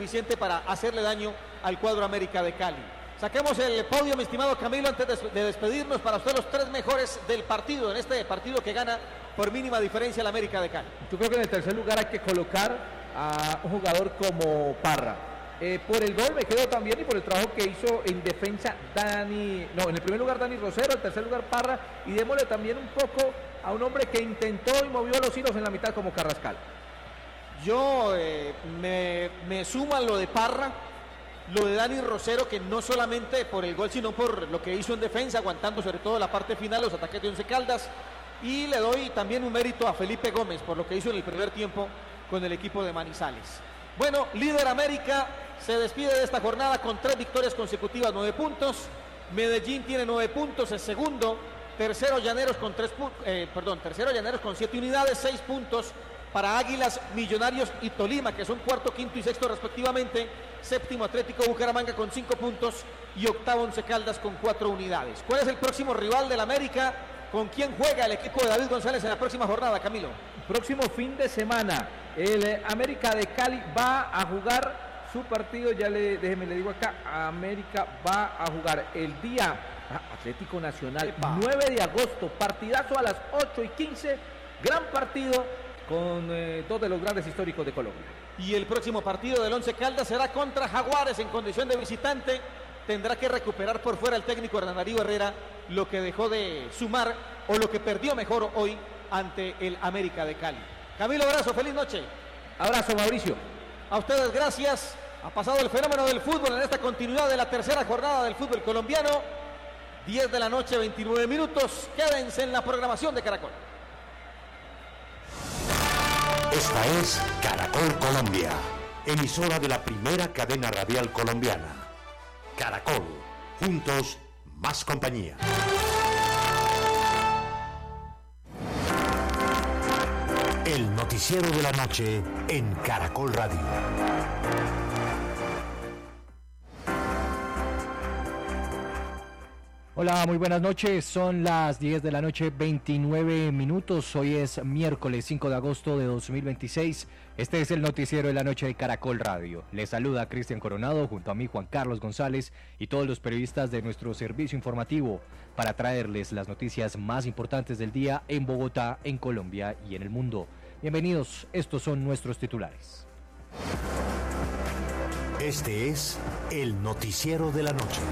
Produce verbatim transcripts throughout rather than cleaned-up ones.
suficiente para hacerle daño al cuadro América de Cali. Saquemos el podio, mi estimado Camilo, antes de despedirnos. Para usted los tres mejores del partido, en este partido que gana por mínima diferencia el América de Cali. Yo creo que en el tercer lugar hay que colocar a un jugador como Parra. Eh, por el gol me quedo también y por el trabajo que hizo en defensa Dani, no, en el primer lugar Dani Rosero, en el tercer lugar Parra, y démosle también un poco a un hombre que intentó y movió los hilos en la mitad como Carrascal. Yo eh, me, me sumo a lo de Parra, lo de Dani Rosero, que no solamente por el gol, sino por lo que hizo en defensa, aguantando sobre todo la parte final, los ataques de Once Caldas, y le doy también un mérito a Felipe Gómez por lo que hizo en el primer tiempo con el equipo de Manizales. Bueno, líder América se despide de esta jornada con tres victorias consecutivas, nueve puntos. Medellín tiene nueve puntos, es segundo. Tercero Llaneros con tres eh, perdón, tercero Llaneros con siete unidades, seis puntos para Águilas, Millonarios y Tolima, que son cuarto, quinto y sexto respectivamente. Séptimo Atlético Bucaramanga con cinco puntos y octavo Once Caldas con cuatro unidades. ¿Cuál es el próximo rival del América? ¿Con quién juega el equipo de David González en la próxima jornada, Camilo? Próximo fin de semana, el América de Cali va a jugar su partido, ya le, déjeme le digo acá, América va a jugar el día ah, Atlético Nacional, Epa. nueve de agosto, partidazo a las ocho y quince, gran partido con eh, dos de los grandes históricos de Colombia. Y el próximo partido del Once Caldas será contra Jaguares en condición de visitante. Tendrá que recuperar por fuera el técnico Hernán Darío Herrera lo que dejó de sumar o lo que perdió mejor hoy ante el América de Cali. Camilo, abrazo, feliz noche. Abrazo, Mauricio. A ustedes gracias. Ha pasado el fenómeno del fútbol en esta continuidad de la tercera jornada del fútbol colombiano. diez de la noche, veintinueve minutos. Quédense en la programación de Caracol. Esta es Caracol Colombia, emisora de la primera cadena radial colombiana. Caracol, juntos, más compañía. El noticiero de la noche en Caracol Radio. Hola, muy buenas noches, son las diez de la noche, veintinueve minutos, hoy es miércoles cinco de agosto de dos mil veintiséis, este es el noticiero de la noche de Caracol Radio. Les saluda Cristian Coronado junto a mí Juan Carlos González y todos los periodistas de nuestro servicio informativo para traerles las noticias más importantes del día en Bogotá, en Colombia y en el mundo. Bienvenidos, estos son nuestros titulares. Este es el noticiero de la noche.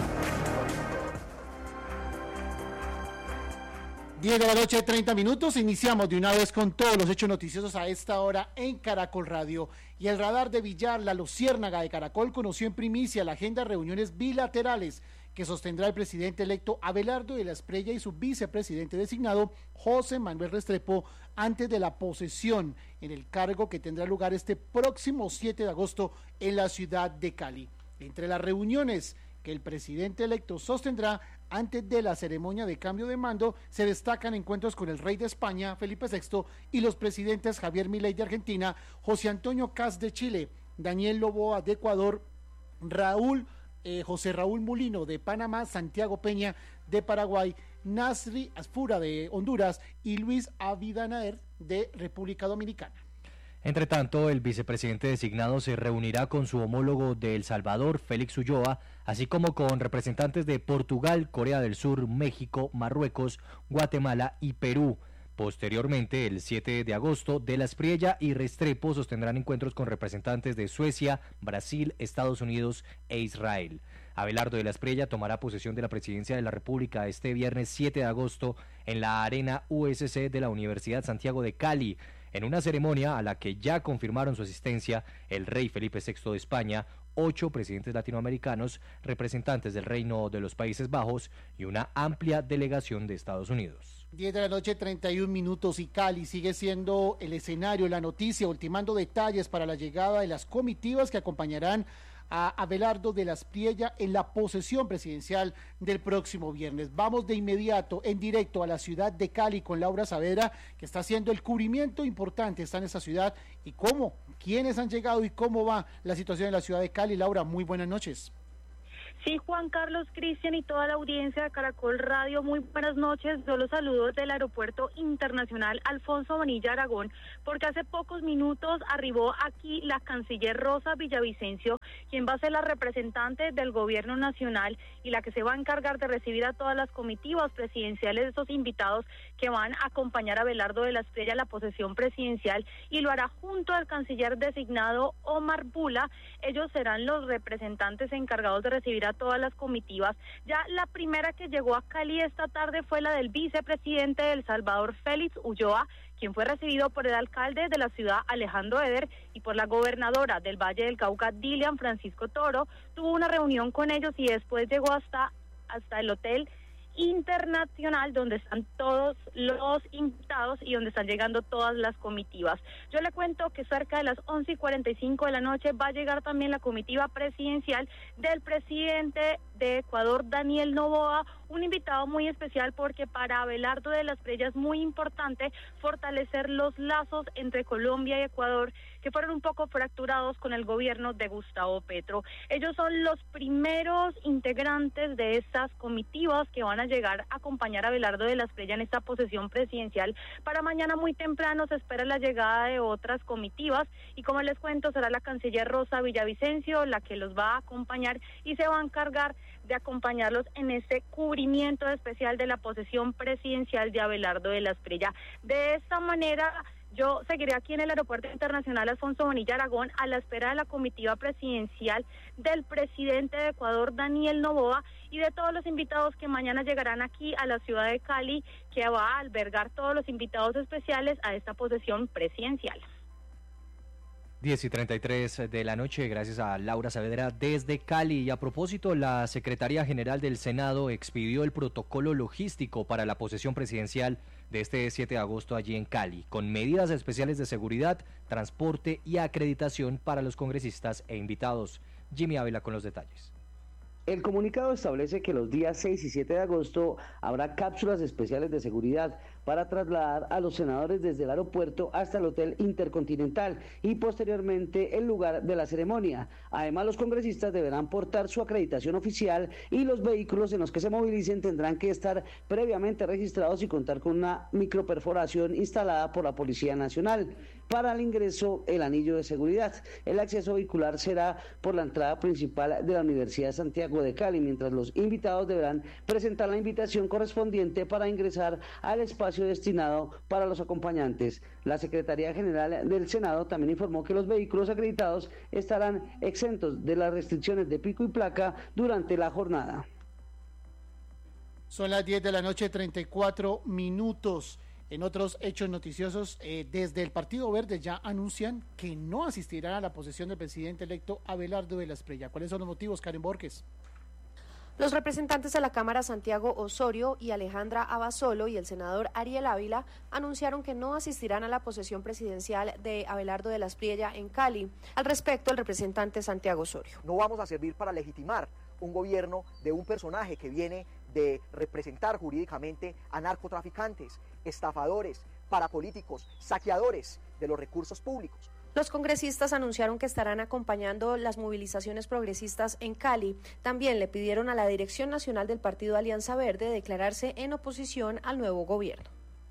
diez de la noche, treinta minutos, iniciamos de una vez con todos los hechos noticiosos a esta hora en Caracol Radio. Y el radar de Villar, la luciérnaga de Caracol, conoció en primicia la agenda de reuniones bilaterales que sostendrá el presidente electo Abelardo de la Espriella y su vicepresidente designado José Manuel Restrepo antes de la posesión en el cargo que tendrá lugar este próximo siete de agosto en la ciudad de Cali. Entre las reuniones que el presidente electo sostendrá antes de la ceremonia de cambio de mando, se destacan encuentros con el rey de España, Felipe sexto, y los presidentes Javier Milei de Argentina, José Antonio Kast de Chile, Daniel Noboa de Ecuador, Raúl, eh, José Raúl Mulino de Panamá, Santiago Peña de Paraguay, Nasri Asfura de Honduras y Luis Abinader de República Dominicana. Entre tanto, el vicepresidente designado se reunirá con su homólogo de El Salvador, Félix Ulloa, así como con representantes de Portugal, Corea del Sur, México, Marruecos, Guatemala y Perú. Posteriormente, el siete de agosto, De la Espriella y Restrepo sostendrán encuentros con representantes de Suecia, Brasil, Estados Unidos e Israel. Abelardo de la Espriella tomará posesión de la presidencia de la República este viernes siete de agosto en la Arena U S C de la Universidad Santiago de Cali, en una ceremonia a la que ya confirmaron su asistencia el rey Felipe sexto de España, ocho presidentes latinoamericanos, representantes del Reino de los Países Bajos y una amplia delegación de Estados Unidos. diez de la noche, treinta y un minutos, y Cali sigue siendo el escenario, la noticia, ultimando detalles para la llegada de las comitivas que acompañarán a Abelardo de la Espriella en la posesión presidencial del próximo viernes. Vamos de inmediato, en directo a la ciudad de Cali con Laura Saavedra, que está haciendo el cubrimiento importante, está en esa ciudad, y cómo, quiénes han llegado y cómo va la situación en la ciudad de Cali. Laura, muy buenas noches. Sí, Juan Carlos, Cristian y toda la audiencia de Caracol Radio, muy buenas noches. Yo los saludo desde el Aeropuerto Internacional Alfonso Bonilla Aragón, porque hace pocos minutos arribó aquí la canciller Rosa Villavicencio, quien va a ser la representante del gobierno nacional y la que se va a encargar de recibir a todas las comitivas presidenciales de esos invitados que van a acompañar a Abelardo de la Espriella a la posesión presidencial, y lo hará junto al canciller designado Omar Bula. Ellos serán los representantes encargados de recibir a todas las comitivas. Ya la primera que llegó a Cali esta tarde fue la del vicepresidente de El Salvador, Félix Ulloa, quien fue recibido por el alcalde de la ciudad, Alejandro Eder, y por la gobernadora del Valle del Cauca, Dilian Francisco Toro. Tuvo una reunión con ellos y después llegó hasta, hasta el hotel internacional donde están todos los invitados y donde están llegando todas las comitivas. Yo le cuento que cerca de las once y cuarenta y cinco de la noche va a llegar también la comitiva presidencial del presidente de Ecuador, Daniel Noboa, un invitado muy especial porque para Abelardo de la Espriella es muy importante fortalecer los lazos entre Colombia y Ecuador, que fueron un poco fracturados con el gobierno de Gustavo Petro. Ellos son los primeros integrantes de estas comitivas que van a llegar a acompañar a Abelardo de la Espriella en esta posesión presidencial. Para mañana muy temprano se espera la llegada de otras comitivas y, como les cuento, será la canciller Rosa Villavicencio la que los va a acompañar y se va a encargar de acompañarlos en este cubrimiento especial de la posesión presidencial de Abelardo de la Espriella. De esta manera, yo seguiré aquí en el Aeropuerto Internacional Alfonso Bonilla Aragón a la espera de la comitiva presidencial del presidente de Ecuador, Daniel Noboa, y de todos los invitados que mañana llegarán aquí a la ciudad de Cali, que va a albergar todos los invitados especiales a esta posesión presidencial. diez y treinta y tres de la noche, gracias a Laura Saavedra desde Cali. Y a propósito, la Secretaría General del Senado expidió el protocolo logístico para la posesión presidencial de este siete de agosto allí en Cali, con medidas especiales de seguridad, transporte y acreditación para los congresistas e invitados. Jimmy Ávila con los detalles. El comunicado establece que los días seis y siete de agosto habrá cápsulas especiales de seguridad para trasladar a los senadores desde el aeropuerto hasta el Hotel Intercontinental y posteriormente el lugar de la ceremonia. Además, los congresistas deberán portar su acreditación oficial y los vehículos en los que se movilicen tendrán que estar previamente registrados y contar con una microperforación instalada por la Policía Nacional. Para el ingreso, el anillo de seguridad. El acceso vehicular será por la entrada principal de la Universidad de Santiago de Cali, mientras los invitados deberán presentar la invitación correspondiente para ingresar al espacio destinado para los acompañantes. La Secretaría General del Senado también informó que los vehículos acreditados estarán exentos de las restricciones de pico y placa durante la jornada. Son las diez de la noche, treinta y cuatro minutos. En otros hechos noticiosos, eh, desde el Partido Verde ya anuncian que no asistirán a la posesión del presidente electo Abelardo de la Espriella. ¿Cuáles son los motivos, Karen Borges? Los representantes de la Cámara Santiago Osorio y Alejandra Abasolo y el senador Ariel Ávila anunciaron que no asistirán a la posesión presidencial de Abelardo de la Espriella en Cali. Al respecto, el representante Santiago Osorio. No vamos a servir para legitimar un gobierno de un personaje que viene de representar jurídicamente a narcotraficantes, estafadores, parapolíticos, saqueadores de los recursos públicos. Los congresistas anunciaron que estarán acompañando las movilizaciones progresistas en Cali. También le pidieron a la Dirección Nacional del Partido Alianza Verde declararse en oposición al nuevo gobierno.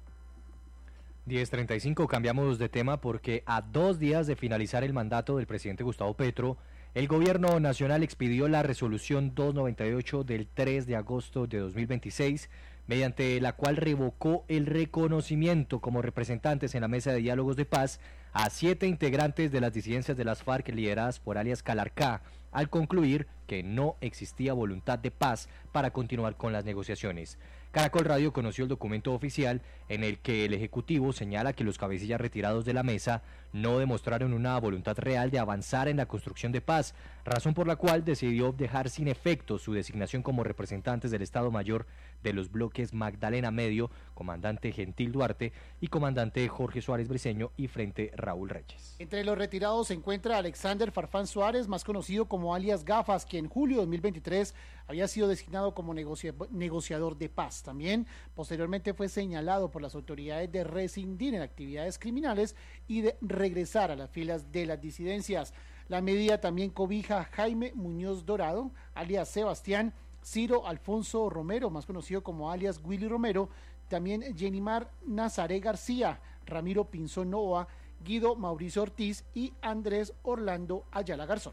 diez treinta y cinco, cambiamos de tema porque a dos días de finalizar el mandato del presidente Gustavo Petro, el gobierno nacional expidió la resolución doscientos noventa y ocho del tres de agosto de dos mil veintiséis, mediante la cual revocó el reconocimiento como representantes en la mesa de diálogos de paz a siete integrantes de las disidencias de las FARC lideradas por alias Calarcá, al concluir que no existía voluntad de paz para continuar con las negociaciones. Caracol Radio conoció el documento oficial en el que el Ejecutivo señala que los cabecillas retirados de la mesa no demostraron una voluntad real de avanzar en la construcción de paz, razón por la cual decidió dejar sin efecto su designación como representantes del Estado Mayor de los bloques Magdalena Medio, comandante Gentil Duarte, y comandante Jorge Suárez Briceño y Frente Raúl Reyes. Entre los retirados se encuentra Alexander Farfán Suárez, más conocido como alias Gafas, quien en julio de dos mil veintitrés había sido designado como negocia- negociador de paz. También posteriormente fue señalado por las autoridades de rescindir en actividades criminales y de regresar a las filas de las disidencias. La medida también cobija a Jaime Muñoz Dorado, alias Sebastián, Ciro Alfonso Romero, más conocido como alias Willy Romero, también Jenimar Nazaré García, Ramiro Pinzón Novoa, Guido Mauricio Ortiz y Andrés Orlando Ayala Garzón.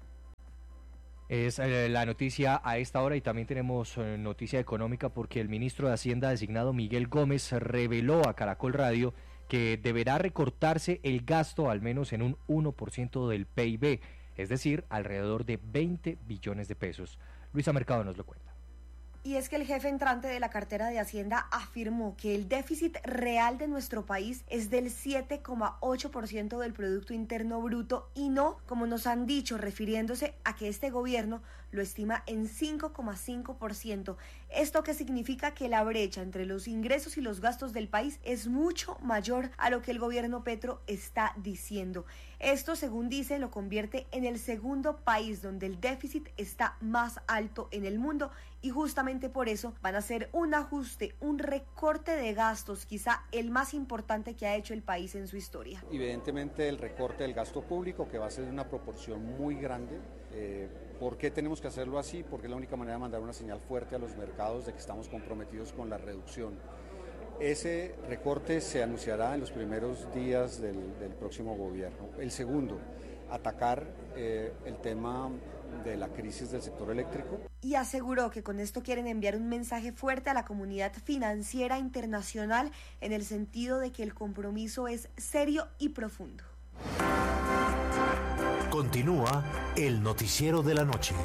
Es eh, la noticia a esta hora y también tenemos eh, noticia económica porque el ministro de Hacienda designado Miguel Gómez reveló a Caracol Radio que deberá recortarse el gasto al menos en un uno por ciento del P I B, es decir, alrededor de veinte billones de pesos. Luisa Mercado nos lo cuenta. Y es que el jefe entrante de la cartera de Hacienda afirmó que el déficit real de nuestro país es del siete coma ocho por ciento del Producto Interno Bruto y no, como nos han dicho, refiriéndose a que este gobierno lo estima en cinco coma cinco por ciento. Esto que significa que la brecha entre los ingresos y los gastos del país es mucho mayor a lo que el gobierno Petro está diciendo. Esto, según dice, lo convierte en el segundo país donde el déficit está más alto en el mundo y justamente por eso van a hacer un ajuste, un recorte de gastos, quizá el más importante que ha hecho el país en su historia. Evidentemente el recorte del gasto público, que va a ser de una proporción muy grande. Eh, ¿Por qué tenemos que hacerlo así? Porque es la única manera de mandar una señal fuerte a los mercados de que estamos comprometidos con la reducción. Ese recorte se anunciará en los primeros días del, del próximo gobierno. El segundo, atacar eh, el tema de la crisis del sector eléctrico. Y aseguró que con esto quieren enviar un mensaje fuerte a la comunidad financiera internacional en el sentido de que el compromiso es serio y profundo. Continúa el noticiero de la noche.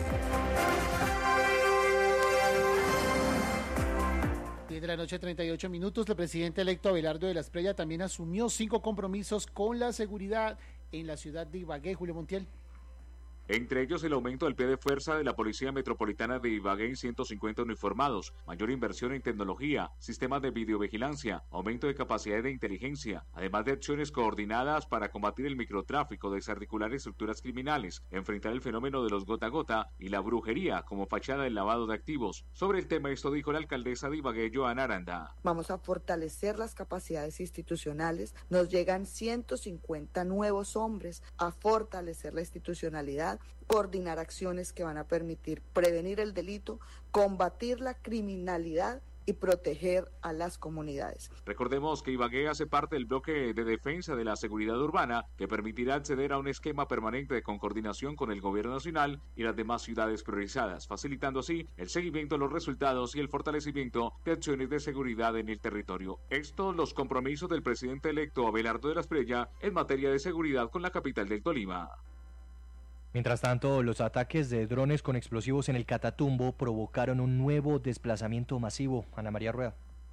diez de la noche, treinta y ocho minutos. El presidente electo Abelardo de la Espriella también asumió cinco compromisos con la seguridad en la ciudad de Ibagué. Julio Montiel. Entre ellos el aumento del pie de fuerza de la Policía Metropolitana de Ibagué en ciento cincuenta uniformados, mayor inversión en tecnología, sistemas de videovigilancia, aumento de capacidad de inteligencia, además de acciones coordinadas para combatir el microtráfico, desarticular estructuras criminales, enfrentar el fenómeno de los gota a gota y la brujería como fachada del lavado de activos. Sobre el tema esto dijo la alcaldesa de Ibagué, Joana Aranda. Vamos a fortalecer las capacidades institucionales, nos llegan ciento cincuenta nuevos hombres a fortalecer la institucionalidad, coordinar acciones que van a permitir prevenir el delito, combatir la criminalidad y proteger a las comunidades. Recordemos que Ibagué hace parte del bloque de defensa de la seguridad urbana que permitirá acceder a un esquema permanente de coordinación con el gobierno nacional y las demás ciudades priorizadas, facilitando así el seguimiento de los resultados y el fortalecimiento de acciones de seguridad en el territorio. Estos los compromisos del presidente electo Abelardo de la Espriella en materia de seguridad con la capital del Tolima. Mientras tanto, los ataques de drones con explosivos en el Catatumbo provocaron un nuevo desplazamiento masivo. Ana María Rueda.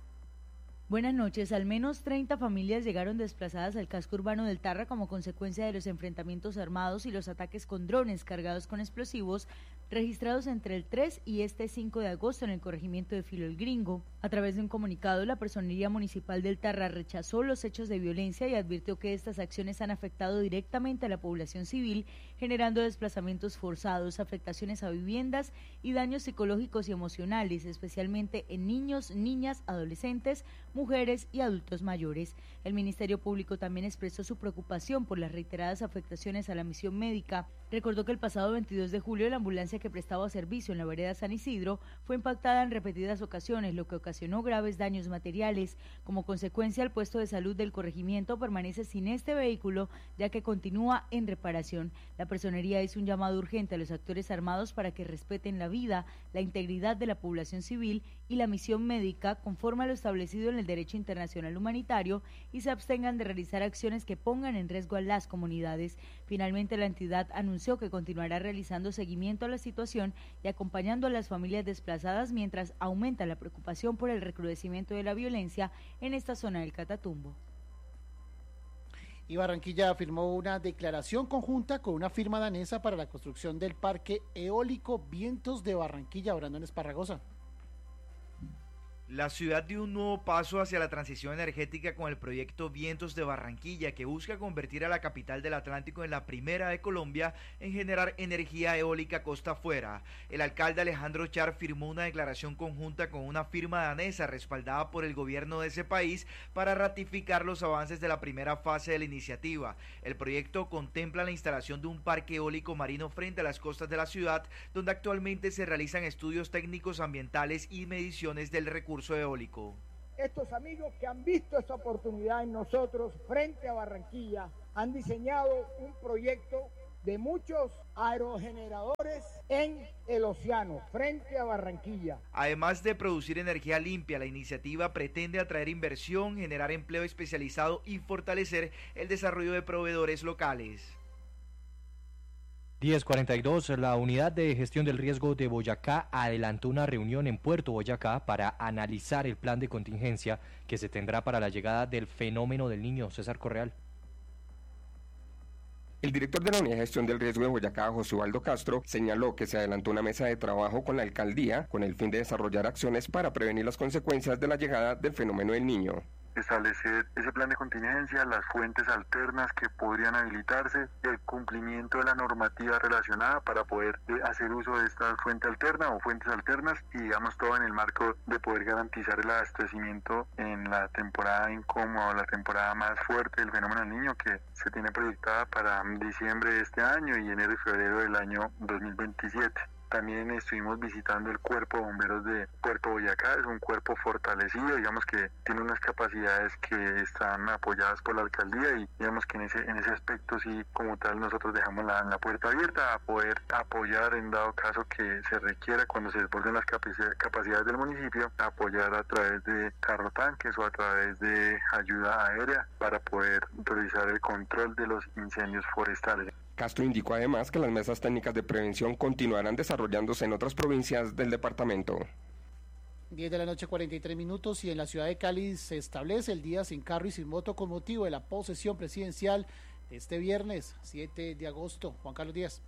Buenas noches. Al menos treinta familias llegaron desplazadas al casco urbano del Tarra como consecuencia de los enfrentamientos armados y los ataques con drones cargados con explosivos registrados entre el tres y este cinco de agosto en el corregimiento de Filo el Gringo. A través de un comunicado, la Personería Municipal del Tarra rechazó los hechos de violencia y advirtió que estas acciones han afectado directamente a la población civil, generando desplazamientos forzados, afectaciones a viviendas y daños psicológicos y emocionales, especialmente en niños, niñas, adolescentes, mujeres y adultos mayores. El Ministerio Público también expresó su preocupación por las reiteradas afectaciones a la misión médica. Recordó que el pasado veintidós de julio la ambulancia que prestaba servicio en la vereda San Isidro fue impactada en repetidas ocasiones, lo que ocasionó graves daños materiales. Como consecuencia, el puesto de salud del corregimiento permanece sin este vehículo, ya que continúa en reparación. La Personería hizo un llamado urgente a los actores armados para que respeten la vida, la integridad de la población civil y la misión médica conforme a lo establecido en el derecho internacional humanitario y se abstengan de realizar acciones que pongan en riesgo a las comunidades. Finalmente, la entidad anunció que continuará realizando seguimiento a la situación y acompañando a las familias desplazadas mientras aumenta la preocupación por el recrudecimiento de la violencia en esta zona del Catatumbo. Y Barranquilla firmó una declaración conjunta con una firma danesa para la construcción del parque eólico Vientos de Barranquilla. Brandon Esparragosa. La ciudad dio un nuevo paso hacia la transición energética con el proyecto Vientos de Barranquilla, que busca convertir a la capital del Atlántico en la primera de Colombia en generar energía eólica costa afuera. El alcalde Alejandro Char firmó una declaración conjunta con una firma danesa respaldada por el gobierno de ese país para ratificar los avances de la primera fase de la iniciativa. El proyecto contempla la instalación de un parque eólico marino frente a las costas de la ciudad, donde actualmente se realizan estudios técnicos ambientales y mediciones del recurso eólico. Estos amigos que han visto esta oportunidad en nosotros frente a Barranquilla han diseñado un proyecto de muchos aerogeneradores en el océano frente a Barranquilla. Además de producir energía limpia, la iniciativa pretende atraer inversión, generar empleo especializado y fortalecer el desarrollo de proveedores locales. diez cuarenta y dos, la Unidad de Gestión del Riesgo de Boyacá adelantó una reunión en Puerto Boyacá para analizar el plan de contingencia que se tendrá para la llegada del fenómeno del Niño. César Correal. El director de la Unidad de Gestión del Riesgo de Boyacá, José Ubaldo Castro, señaló que se adelantó una mesa de trabajo con la alcaldía con el fin de desarrollar acciones para prevenir las consecuencias de la llegada del fenómeno del Niño. Establecer ese plan de contingencia, las fuentes alternas que podrían habilitarse, el cumplimiento de la normativa relacionada para poder eh, hacer uso de esta fuente alterna o fuentes alternas y digamos todo en el marco de poder garantizar el abastecimiento en la temporada incómoda, la temporada más fuerte del fenómeno del Niño que se tiene proyectada para diciembre de este año y enero y febrero del año dos mil veintisiete. También estuvimos visitando el Cuerpo de Bomberos de Puerto Boyacá, es un cuerpo fortalecido, digamos que tiene unas capacidades que están apoyadas por la alcaldía y digamos que en ese en ese aspecto sí, como tal, nosotros dejamos la, la puerta abierta a poder apoyar en dado caso que se requiera cuando se desborden las capacidades del municipio, apoyar a través de carro tanques o a través de ayuda aérea para poder realizar el control de los incendios forestales. Castro indicó además que las mesas técnicas de prevención continuarán desarrollándose en otras provincias del departamento. diez de la noche, cuarenta y tres minutos, y en la ciudad de Cali se establece el día sin carro y sin moto con motivo de la posesión presidencial de este viernes, siete de agosto. Juan Carlos Díaz.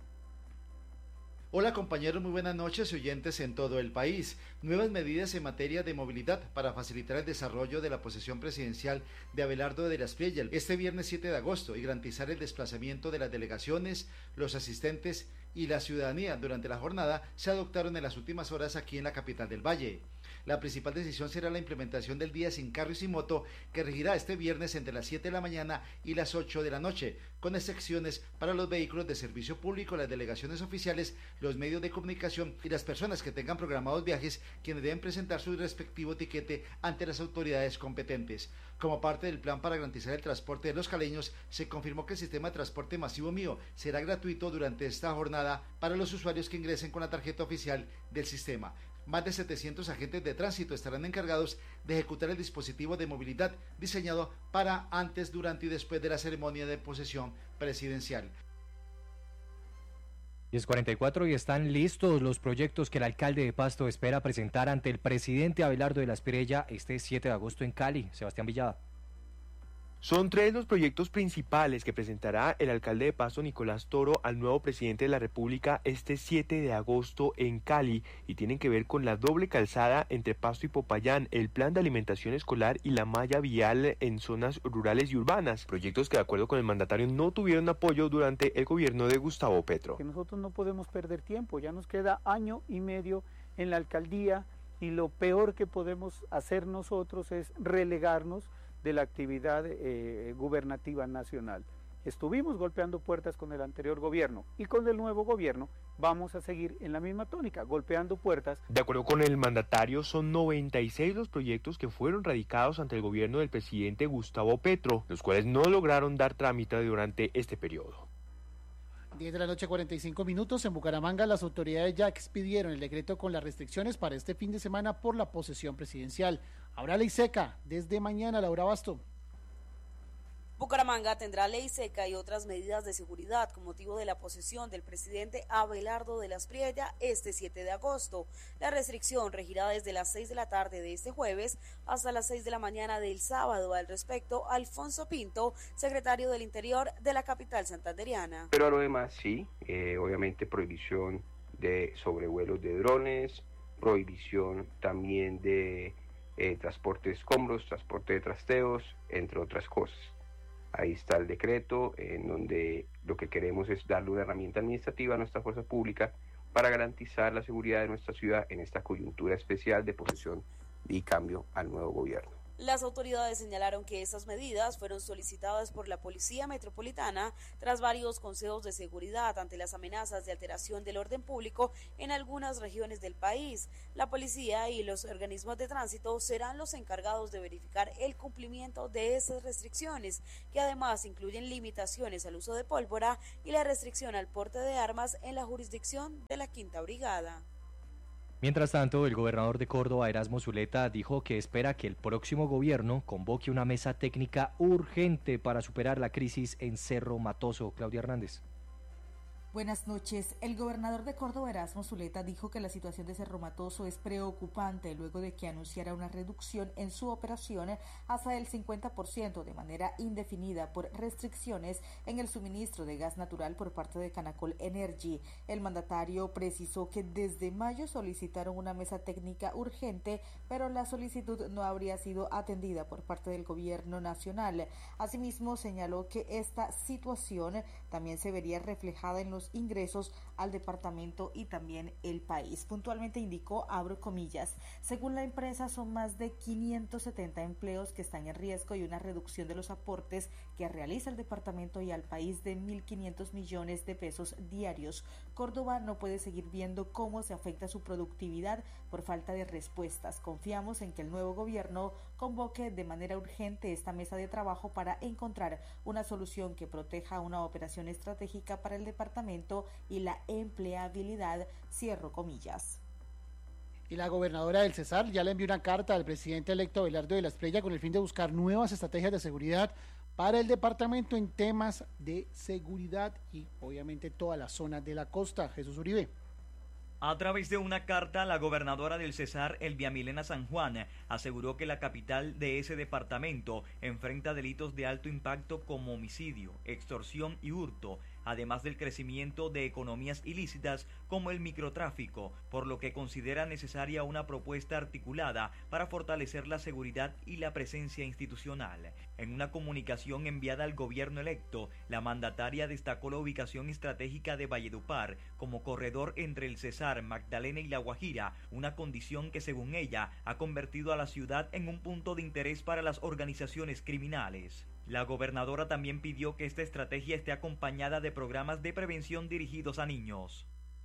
Hola compañeros, muy buenas noches y oyentes en todo el país. Nuevas medidas en materia de movilidad para facilitar el desarrollo de la posesión presidencial de Abelardo de la Espriella este viernes siete de agosto y garantizar el desplazamiento de las delegaciones, los asistentes y la ciudadanía durante la jornada se adoptaron en las últimas horas aquí en la capital del Valle. La principal decisión será la implementación del día sin carro y sin moto, que regirá este viernes entre las siete de la mañana y las ocho de la noche, con excepciones para los vehículos de servicio público, las delegaciones oficiales, los medios de comunicación y las personas que tengan programados viajes, quienes deben presentar su respectivo tiquete ante las autoridades competentes. Como parte del plan para garantizar el transporte de los caleños, se confirmó que el sistema de transporte masivo mío será gratuito durante esta jornada para los usuarios que ingresen con la tarjeta oficial del sistema. Más de setecientos agentes de tránsito estarán encargados de ejecutar el dispositivo de movilidad diseñado para antes, durante y después de la ceremonia de posesión presidencial. diez cuarenta y cuatro y están listos los proyectos que el alcalde de Pasto espera presentar ante el presidente Abelardo de la Espriella este siete de agosto en Cali. Sebastián Villada. Son tres los proyectos principales que presentará el alcalde de Pasto, Nicolás Toro, al nuevo presidente de la República este siete de agosto en Cali y tienen que ver con la doble calzada entre Pasto y Popayán, el plan de alimentación escolar y la malla vial en zonas rurales y urbanas, proyectos que de acuerdo con el mandatario no tuvieron apoyo durante el gobierno de Gustavo Petro. Que nosotros no podemos perder tiempo, ya nos queda año y medio en la alcaldía y lo peor que podemos hacer nosotros es relegarnos de la actividad eh, gubernativa nacional. Estuvimos golpeando puertas con el anterior gobierno y con el nuevo gobierno vamos a seguir en la misma tónica, golpeando puertas. De acuerdo con el mandatario, son noventa y seis los proyectos que fueron radicados ante el gobierno del presidente Gustavo Petro, los cuales no lograron dar trámite durante este periodo. diez de la noche, cuarenta y cinco minutos. En Bucaramanga, las autoridades ya expidieron el decreto con las restricciones para este fin de semana por la posesión presidencial. Habrá ley seca desde mañana. Laura Basto. Bucaramanga tendrá ley seca y otras medidas de seguridad con motivo de la posesión del presidente Abelardo de la Espriella este siete de agosto. La restricción regirá desde las seis de la tarde de este jueves hasta las seis de la mañana del sábado. Al respecto, Alfonso Pinto, secretario del Interior de la capital santandereana. Pero a lo demás sí, eh, obviamente prohibición de sobrevuelos de drones, prohibición también de eh, transporte de escombros, transporte de trasteos, entre otras cosas. Ahí está el decreto en donde lo que queremos es darle una herramienta administrativa a nuestra fuerza pública para garantizar la seguridad de nuestra ciudad en esta coyuntura especial de posesión y cambio al nuevo gobierno. Las autoridades señalaron que estas medidas fueron solicitadas por la Policía Metropolitana tras varios consejos de seguridad ante las amenazas de alteración del orden público en algunas regiones del país. La policía y los organismos de tránsito serán los encargados de verificar el cumplimiento de estas restricciones, que además incluyen limitaciones al uso de pólvora y la restricción al porte de armas en la jurisdicción de la Quinta Brigada. Mientras tanto, el gobernador de Córdoba, Erasmo Zuleta, dijo que espera que el próximo gobierno convoque una mesa técnica urgente para superar la crisis en Cerro Matoso. Claudia Hernández. Buenas noches. El gobernador de Córdoba, Erasmo Zuleta, dijo que la situación de Cerro Matoso es preocupante luego de que anunciara una reducción en su operación hasta el cincuenta por ciento de manera indefinida por restricciones en el suministro de gas natural por parte de Canacol Energy. El mandatario precisó que desde mayo solicitaron una mesa técnica urgente, pero la solicitud no habría sido atendida por parte del gobierno nacional. Asimismo, señaló que esta situación también se vería reflejada en los ingresos al departamento y también el país. Puntualmente indicó, abro comillas, según la empresa son más de quinientos setenta empleos que están en riesgo y una reducción de los aportes que realiza el departamento y al país de mil quinientos millones de pesos diarios. Córdoba no puede seguir viendo cómo se afecta su productividad por falta de respuestas. Confiamos en que el nuevo gobierno convoque de manera urgente esta mesa de trabajo para encontrar una solución que proteja una operación estratégica para el departamento y la empleabilidad, cierro comillas. Y la gobernadora del Cesar ya le envió una carta al presidente electo Abelardo de la Espriella con el fin de buscar nuevas estrategias de seguridad para el departamento en temas de seguridad y obviamente toda la zona de la costa. Jesús Uribe. A través de una carta, la gobernadora del Cesar, Elvia Milena San Juan, aseguró que la capital de ese departamento enfrenta delitos de alto impacto como homicidio, extorsión y hurto, además del crecimiento de economías ilícitas como el microtráfico, por lo que considera necesaria una propuesta articulada para fortalecer la seguridad y la presencia institucional. En una comunicación enviada al gobierno electo, la mandataria destacó la ubicación estratégica de Valledupar como corredor entre el Cesar, Magdalena y La Guajira, una condición que según ella ha convertido a la ciudad en un punto de interés para las organizaciones criminales. La gobernadora también pidió que esta estrategia esté acompañada de programas de prevención dirigidos a niños.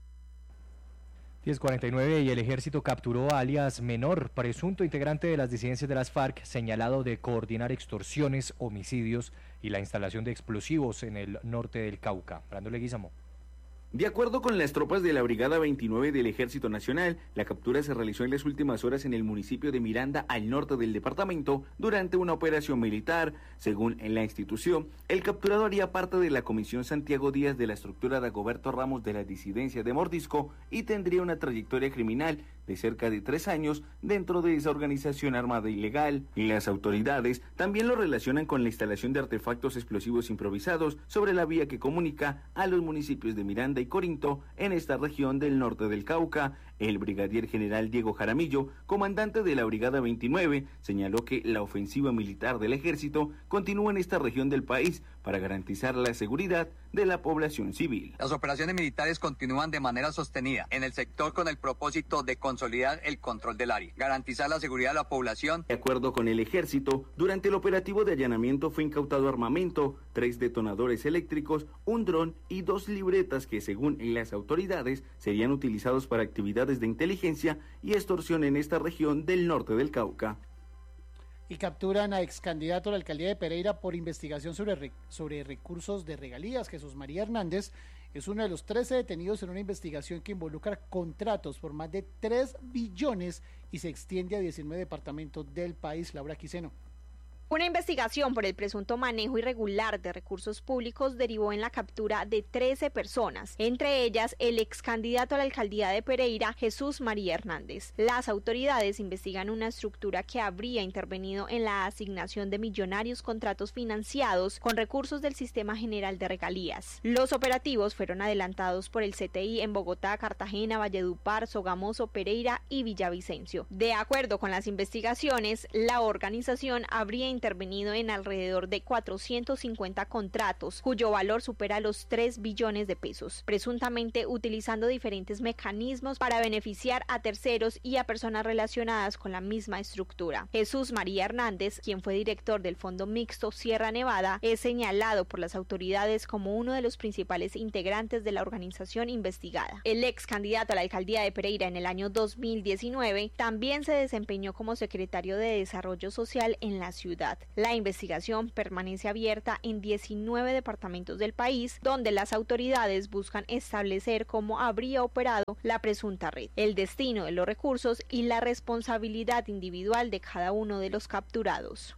diez cuarenta y nueve y el ejército capturó a alias Menor, presunto integrante de las disidencias de las FARC, señalado de coordinar extorsiones, homicidios y la instalación de explosivos en el norte del Cauca. Brando Leguizamo. De acuerdo con las tropas de la Brigada veintinueve del Ejército Nacional, la captura se realizó en las últimas horas en el municipio de Miranda, al norte del departamento, durante una operación militar. Según en la institución, el capturado haría parte de la Comisión Santiago Díaz de la estructura de Dagoberto Ramos de la disidencia de Mordisco y tendría una trayectoria criminal de cerca de tres años dentro de esa organización armada ilegal. Y las autoridades también lo relacionan con la instalación de artefactos explosivos improvisados sobre la vía que comunica a los municipios de Miranda y Corinto en esta región del norte del Cauca. El brigadier general Diego Jaramillo, comandante de la Brigada veintinueve, señaló que la ofensiva militar del ejército continúa en esta región del país para garantizar la seguridad de la población civil. Las operaciones militares continúan de manera sostenida en el sector con el propósito de consolidar el control del área, garantizar la seguridad de la población. De acuerdo con el ejército, durante el operativo de allanamiento fue incautado armamento, tres detonadores eléctricos, un dron y dos libretas que, según las autoridades, serían utilizados para actividades de inteligencia y extorsión en esta región del norte del Cauca. Y capturan a ex candidato a la alcaldía de Pereira por investigación sobre, sobre recursos de regalías. Jesús María Hernández es uno de los trece detenidos en una investigación que involucra contratos por más de tres billones y se extiende a diecinueve departamentos del país. Laura Quiseno. Una investigación por el presunto manejo irregular de recursos públicos derivó en la captura de trece personas, entre ellas el ex candidato a la alcaldía de Pereira, Jesús María Hernández. Las autoridades investigan una estructura que habría intervenido en la asignación de millonarios contratos financiados con recursos del Sistema General de Regalías. Los operativos fueron adelantados por el C T I en Bogotá, Cartagena, Valledupar, Sogamoso, Pereira y Villavicencio. De acuerdo con las investigaciones, la organización habría intervenido en alrededor de cuatrocientos cincuenta contratos, cuyo valor supera los tres billones de pesos, presuntamente utilizando diferentes mecanismos para beneficiar a terceros y a personas relacionadas con la misma estructura. Jesús María Hernández, quien fue director del Fondo Mixto Sierra Nevada, es señalado por las autoridades como uno de los principales integrantes de la organización investigada. El ex candidato a la alcaldía de Pereira en el año dos mil diecinueve también se desempeñó como secretario de Desarrollo Social en la ciudad. La investigación permanece abierta en diecinueve departamentos del país, donde las autoridades buscan establecer cómo habría operado la presunta red, el destino de los recursos y la responsabilidad individual de cada uno de los capturados.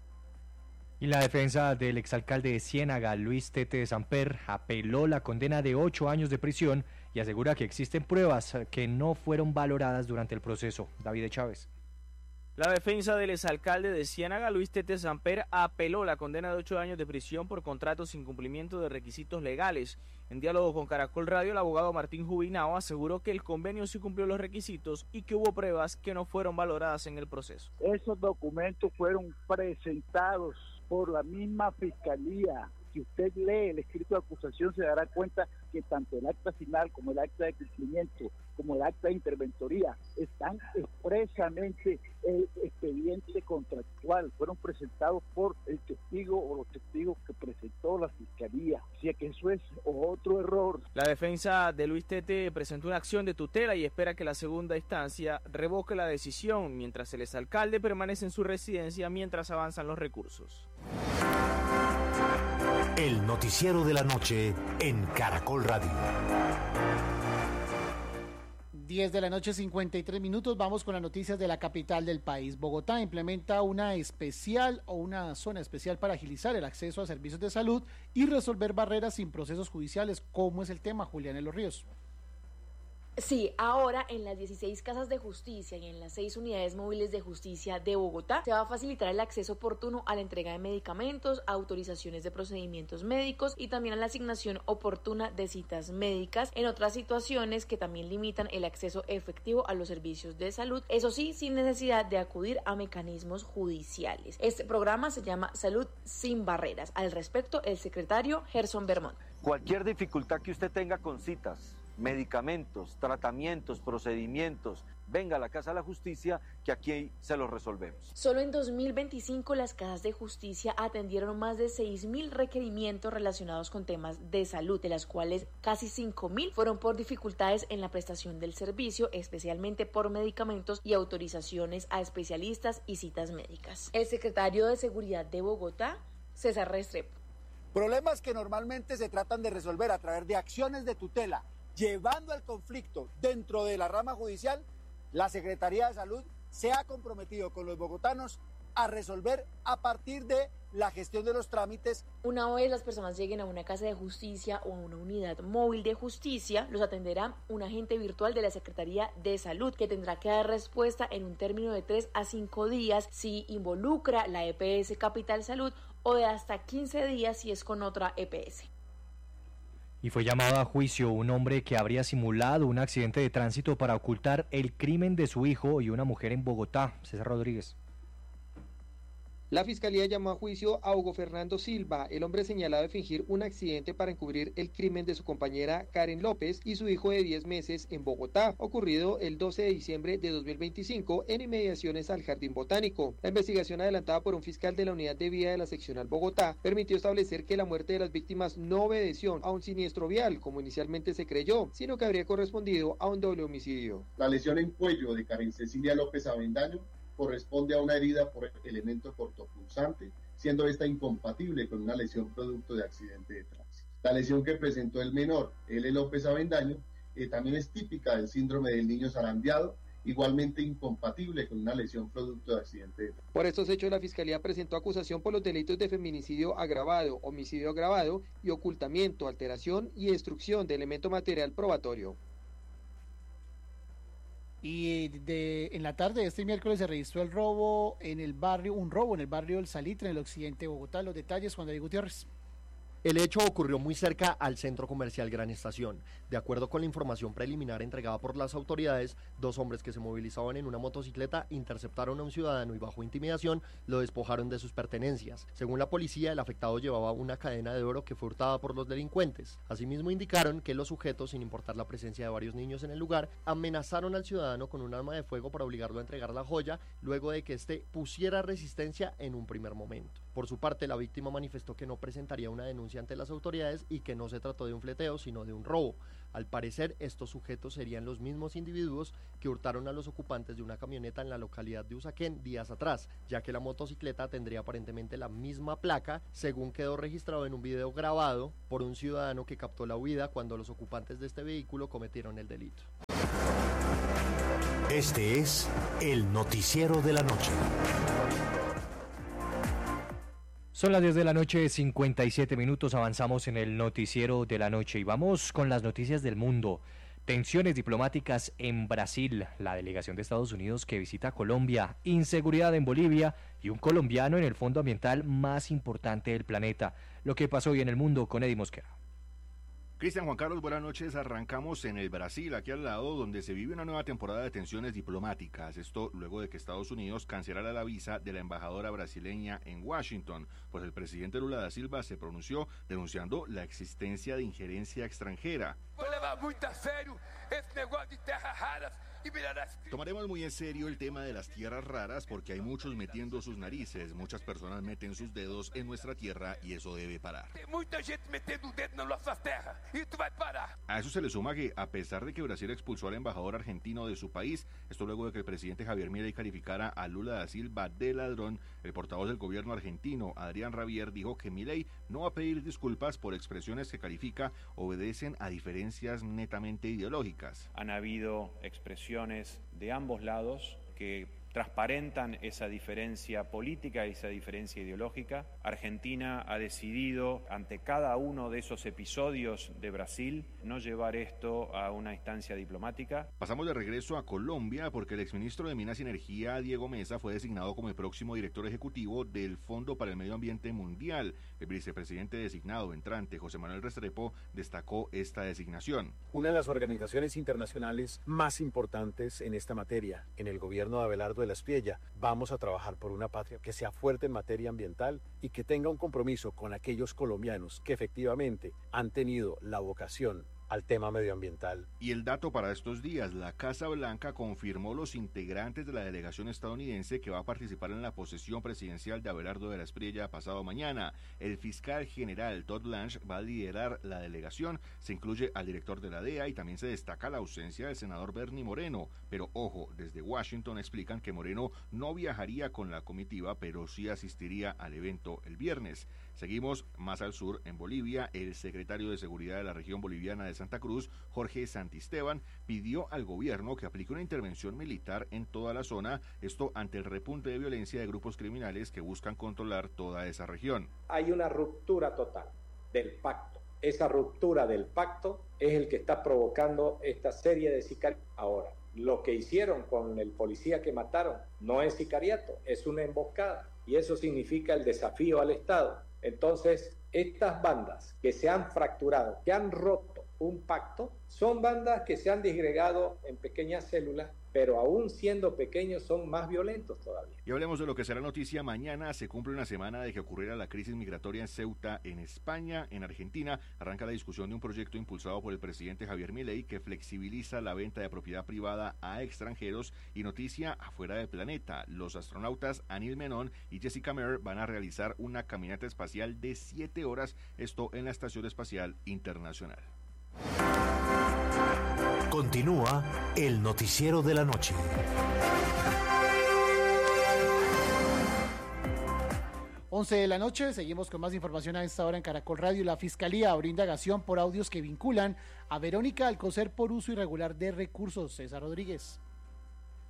Y la defensa del exalcalde de Ciénaga, Luis Tete de Samper, apeló la condena de ocho años de prisión y asegura que existen pruebas que no fueron valoradas durante el proceso. David Chávez. La defensa del exalcalde de Ciénaga, Luis Tete Samper, apeló la condena de ocho años de prisión por contratos sin cumplimiento de requisitos legales. En diálogo con Caracol Radio, el abogado Martín Jubinao aseguró que el convenio sí cumplió los requisitos y que hubo pruebas que no fueron valoradas en el proceso. Esos documentos fueron presentados por la misma fiscalía. Si usted lee el escrito de acusación se dará cuenta que tanto el acta final como el acta de cumplimiento como el acta de interventoría están expresamente el expediente contractual, fueron presentados por el testigo o los testigos que presentó la fiscalía, así que eso es otro error. La defensa de Luis Tete presentó una acción de tutela y espera que la segunda instancia revoque la decisión, mientras el exalcalde permanece en su residencia mientras avanzan los recursos. El noticiero de la noche en Caracol Radio. diez de la noche, cincuenta y tres minutos. Vamos con las noticias de la capital del país. Bogotá implementa una especial o una zona especial para agilizar el acceso a servicios de salud y resolver barreras sin procesos judiciales. ¿Cómo es el tema, Julián Los Ríos? Sí, ahora en las dieciséis casas de justicia y en las seis unidades móviles de justicia de Bogotá se va a facilitar el acceso oportuno a la entrega de medicamentos, autorizaciones de procedimientos médicos y también a la asignación oportuna de citas médicas en otras situaciones que también limitan el acceso efectivo a los servicios de salud, eso sí, sin necesidad de acudir a mecanismos judiciales. Este programa se llama Salud sin Barreras. Al respecto, el secretario Gerson Bermón. Cualquier dificultad que usted tenga con citas, medicamentos, tratamientos, procedimientos, venga a la Casa de la Justicia que aquí se los resolvemos. Solo en dos mil veinticinco las casas de justicia atendieron más de seis mil requerimientos relacionados con temas de salud, de las cuales casi cinco mil fueron por dificultades en la prestación del servicio, especialmente por medicamentos y autorizaciones a especialistas y citas médicas. El secretario de Seguridad de Bogotá, César Restrepo. Problemas que normalmente se tratan de resolver a través de acciones de tutela, llevando el conflicto dentro de la rama judicial, la Secretaría de Salud se ha comprometido con los bogotanos a resolver a partir de la gestión de los trámites. Una vez las personas lleguen a una casa de justicia o a una unidad móvil de justicia, los atenderá un agente virtual de la Secretaría de Salud que tendrá que dar respuesta en un término de tres a cinco días si involucra la E P S Capital Salud o de hasta quince días si es con otra E P S. Y fue llamado a juicio un hombre que habría simulado un accidente de tránsito para ocultar el crimen de su hijo y una mujer en Bogotá. César Rodríguez. La Fiscalía llamó a juicio a Hugo Fernando Silva, el hombre señalado de fingir un accidente para encubrir el crimen de su compañera Karen López y su hijo de diez meses en Bogotá, ocurrido el doce de diciembre de dos mil veinticinco en inmediaciones al Jardín Botánico. La investigación adelantada por un fiscal de la Unidad de Vía de la Seccional Bogotá permitió establecer que la muerte de las víctimas no obedeció a un siniestro vial, como inicialmente se creyó, sino que habría correspondido a un doble homicidio. La lesión en cuello de Karen Cecilia López Avendaño corresponde a una herida por elemento cortopunzante, siendo esta incompatible con una lesión producto de accidente de tránsito. La lesión que presentó el menor, L. López Avendaño, eh, también es típica del síndrome del niño zarandeado igualmente incompatible con una lesión producto de accidente de tránsito. Por estos hechos, la Fiscalía presentó acusación por los delitos de feminicidio agravado, homicidio agravado y ocultamiento, alteración y destrucción de elemento material probatorio. Y de, en la tarde de este miércoles se registró el robo en el barrio, un robo en el barrio del Salitre, en el occidente de Bogotá. Los detalles, Juan David Gutiérrez. El hecho ocurrió muy cerca al centro comercial Gran Estación. De acuerdo con la información preliminar entregada por las autoridades, dos hombres que se movilizaban en una motocicleta interceptaron a un ciudadano y bajo intimidación lo despojaron de sus pertenencias. Según la policía, el afectado llevaba una cadena de oro que fue hurtada por los delincuentes. Asimismo indicaron que los sujetos, sin importar la presencia de varios niños en el lugar, amenazaron al ciudadano con un arma de fuego para obligarlo a entregar la joya, luego de que éste pusiera resistencia en un primer momento. Por su parte, la víctima manifestó que no presentaría una denuncia ante las autoridades y que no se trató de un fleteo, sino de un robo. Al parecer, estos sujetos serían los mismos individuos que hurtaron a los ocupantes de una camioneta en la localidad de Usaquén días atrás, ya que la motocicleta tendría aparentemente la misma placa, según quedó registrado en un video grabado por un ciudadano que captó la huida cuando los ocupantes de este vehículo cometieron el delito. Este es el noticiero de la noche. Son las diez de la noche, cincuenta y siete minutos, avanzamos en el noticiero de la noche y vamos con las noticias del mundo. Tensiones diplomáticas en Brasil, la delegación de Estados Unidos que visita Colombia, inseguridad en Bolivia y un colombiano en el fondo ambiental más importante del planeta. Lo que pasó hoy en el mundo con Eddie Mosquera. Cristian, Juan Carlos, buenas noches. Arrancamos en el Brasil, aquí al lado, donde se vive una nueva temporada de tensiones diplomáticas. Esto luego de que Estados Unidos cancelara la visa de la embajadora brasileña en Washington, pues el presidente Lula da Silva se pronunció denunciando la existencia de injerencia extranjera. Tomaremos muy en serio el tema de las tierras raras porque hay muchos metiendo sus narices, muchas personas meten sus dedos en nuestra tierra y eso debe parar. A eso se le suma que, a pesar de que Brasil expulsó al embajador argentino de su país, esto luego de que el presidente Javier Milei calificara a Lula da Silva de ladrón, el portavoz del gobierno argentino, Adrián Rabier, dijo que Milei no va a pedir disculpas por expresiones que califica obedecen a diferencias netamente ideológicas. Han habido expresiones de ambos lados que transparentan esa diferencia política, esa diferencia ideológica. Argentina ha decidido, ante cada uno de esos episodios de Brasil, no llevar esto a una instancia diplomática. Pasamos de regreso a Colombia porque el exministro de Minas y Energía, Diego Mesa, fue designado como el próximo director ejecutivo del Fondo para el Medio Ambiente Mundial. El vicepresidente designado entrante, José Manuel Restrepo, destacó esta designación. Una de las organizaciones internacionales más importantes en esta materia, en el gobierno de Abelardo de la Espriella, vamos a trabajar por una patria que sea fuerte en materia ambiental y que tenga un compromiso con aquellos colombianos que efectivamente han tenido la vocación al tema medioambiental. Y el dato para estos días, la Casa Blanca confirmó los integrantes de la delegación estadounidense que va a participar en la posesión presidencial de Abelardo de la Espriella pasado mañana. El fiscal general Todd Blanche va a liderar la delegación, se incluye al director de la D E A y también se destaca la ausencia del senador Bernie Moreno, pero ojo, desde Washington explican que Moreno no viajaría con la comitiva, pero sí asistiría al evento el viernes. Seguimos más al sur, en Bolivia. El secretario de Seguridad de la región boliviana de Santa Cruz, Jorge Santisteban, pidió al gobierno que aplique una intervención militar en toda la zona, esto ante el repunte de violencia de grupos criminales que buscan controlar toda esa región. Hay una ruptura total del pacto. Esa ruptura del pacto es el que está provocando esta serie de sicariatos. Ahora, lo que hicieron con el policía que mataron no es sicariato, es una emboscada, y eso significa el desafío al Estado. Entonces, estas bandas que se han fracturado, que han roto un pacto, son bandas que se han disgregado en pequeñas células, pero aún siendo pequeños son más violentos todavía. Y hablemos de lo que será noticia mañana. Se cumple una semana de que ocurriera la crisis migratoria en Ceuta, en España. En Argentina arranca la discusión de un proyecto impulsado por el presidente Javier Milei que flexibiliza la venta de propiedad privada a extranjeros. Y noticia afuera del planeta, los astronautas Anil Menon y Jessica Meir van a realizar una caminata espacial de siete horas, esto en la Estación Espacial Internacional. Continúa el noticiero de la noche. once de la noche, seguimos con más información a esta hora en Caracol Radio. La Fiscalía abrió indagación por audios que vinculan a Verónica Alcocer por uso irregular de recursos. César Rodríguez.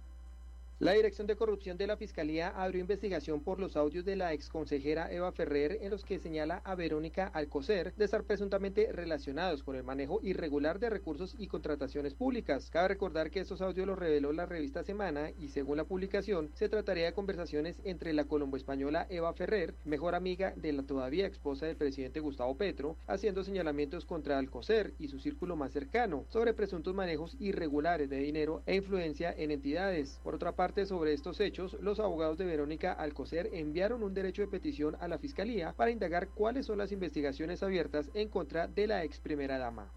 La Dirección de Corrupción de la Fiscalía abrió investigación por los audios de la exconsejera Eva Ferrer en los que señala a Verónica Alcocer de estar presuntamente relacionados con el manejo irregular de recursos y contrataciones públicas. Cabe recordar que estos audios los reveló la revista Semana y según la publicación se trataría de conversaciones entre la colombo-española Eva Ferrer, mejor amiga de la todavía esposa del presidente Gustavo Petro, haciendo señalamientos contra Alcocer y su círculo más cercano sobre presuntos manejos irregulares de dinero e influencia en entidades. Por otra parte, sobre estos hechos, los abogados de Verónica Alcocer enviaron un derecho de petición a la Fiscalía para indagar cuáles son las investigaciones abiertas en contra de la ex primera dama.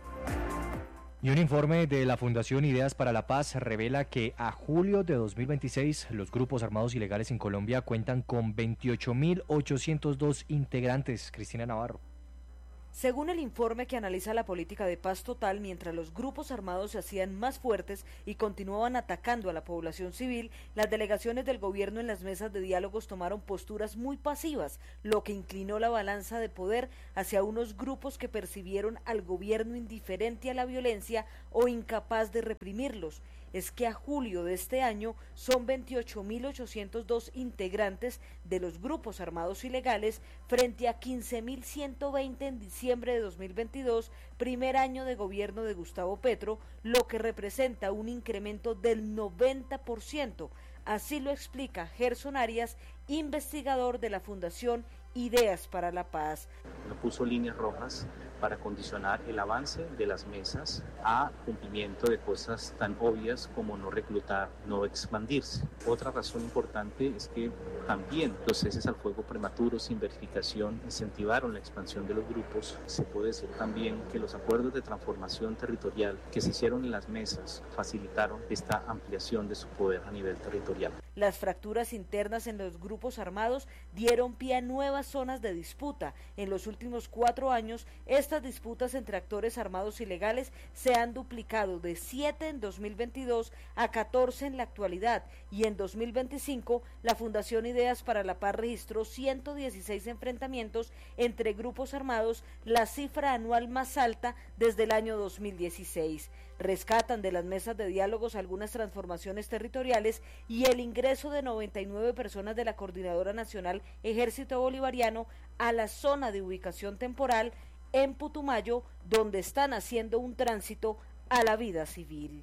Y un informe de la Fundación Ideas para la Paz revela que a julio de dos mil veintiséis los grupos armados ilegales en Colombia cuentan con veintiocho mil ochocientos dos integrantes. Cristina Navarro. Según el informe que analiza la política de paz total, mientras los grupos armados se hacían más fuertes y continuaban atacando a la población civil, las delegaciones del gobierno en las mesas de diálogos tomaron posturas muy pasivas, lo que inclinó la balanza de poder hacia unos grupos que percibieron al gobierno indiferente a la violencia o incapaz de reprimirlos. Es que a julio de este año son veintiocho mil ochocientos dos integrantes de los grupos armados ilegales frente a quince mil ciento veinte en diciembre de dos mil veintidós, primer año de gobierno de Gustavo Petro, lo que representa un incremento del noventa por ciento. Así lo explica Gerson Arias, investigador de la Fundación Ideas para la Paz. Puso líneas rojas para condicionar el avance de las mesas a cumplimiento de cosas tan obvias como no reclutar, no expandirse. Otra razón importante es que también los ceses al fuego prematuros sin verificación incentivaron la expansión de los grupos. Se puede decir también que los acuerdos de transformación territorial que se hicieron en las mesas facilitaron esta ampliación de su poder a nivel territorial. Las fracturas internas en los grupos armados dieron pie a nuevas zonas de disputa. En los últimos cuatro años, estas disputas entre actores armados ilegales se han duplicado de siete en dos mil veintidós a catorce en la actualidad, y en dos mil veinticinco la Fundación Ideas para la Paz registró ciento dieciséis enfrentamientos entre grupos armados, la cifra anual más alta desde el año dos mil dieciséis. Rescatan de las mesas de diálogos algunas transformaciones territoriales y el ingreso de noventa y nueve personas de la Coordinadora Nacional Ejército Bolivariano a la zona de ubicación temporal en Putumayo, donde están haciendo un tránsito a la vida civil.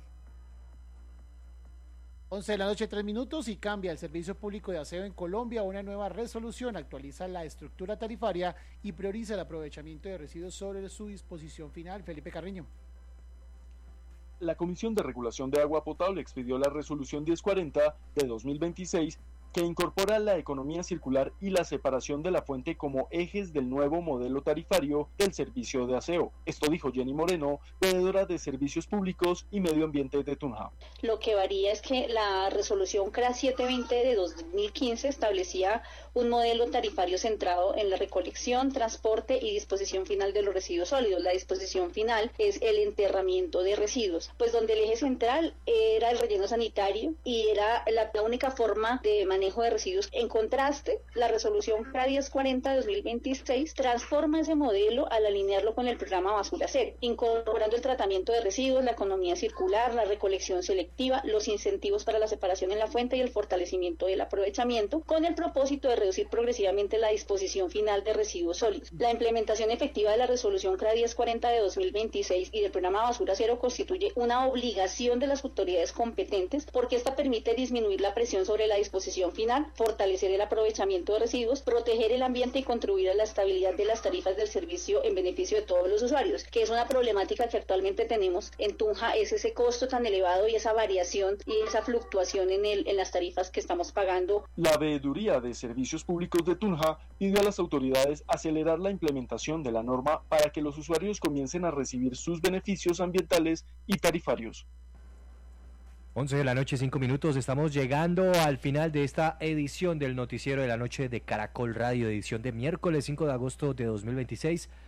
once de la noche, tres minutos, y cambia el Servicio Público de Aseo en Colombia. Una nueva resolución actualiza la estructura tarifaria y prioriza el aprovechamiento de residuos sobre su disposición final. Felipe Carriño. La Comisión de Regulación de Agua Potable expidió la resolución diez cuarenta de dos mil veintiséis que incorpora la economía circular y la separación de la fuente como ejes del nuevo modelo tarifario del servicio de aseo. Esto dijo Jenny Moreno, veedora de Servicios Públicos y Medio Ambiente de Tunja. Lo que varía es que la resolución C R A setecientos veinte de dos mil quince establecía un modelo tarifario centrado en la recolección, transporte y disposición final de los residuos sólidos. La disposición final es el enterramiento de residuos, pues donde el eje central era el relleno sanitario y era la, la única forma de manejo de residuos. En contraste, la resolución C R A diez cuarenta de dos mil veintiséis transforma ese modelo al alinearlo con el programa Basura Cero, incorporando el tratamiento de residuos, la economía circular, la recolección selectiva, los incentivos para la separación en la fuente y el fortalecimiento del aprovechamiento, con el propósito de reducir progresivamente la disposición final de residuos sólidos. La implementación efectiva de la resolución C R A diez cuarenta de dos mil veintiséis y del programa Basura Cero constituye una obligación de las autoridades competentes, porque esta permite disminuir la presión sobre la disposición final, fortalecer el aprovechamiento de residuos, proteger el ambiente y contribuir a la estabilidad de las tarifas del servicio en beneficio de todos los usuarios, que es una problemática que actualmente tenemos en Tunja, es ese costo tan elevado y esa variación y esa fluctuación en, el, en las tarifas que estamos pagando. La Veeduría de Servicios Públicos de Tunja pidió a las autoridades acelerar la implementación de la norma para que los usuarios comiencen a recibir sus beneficios ambientales y tarifarios. once de la noche, cinco minutos, estamos llegando al final de esta edición del Noticiero de la Noche de Caracol Radio, edición de miércoles cinco de agosto de dos mil veintiséis.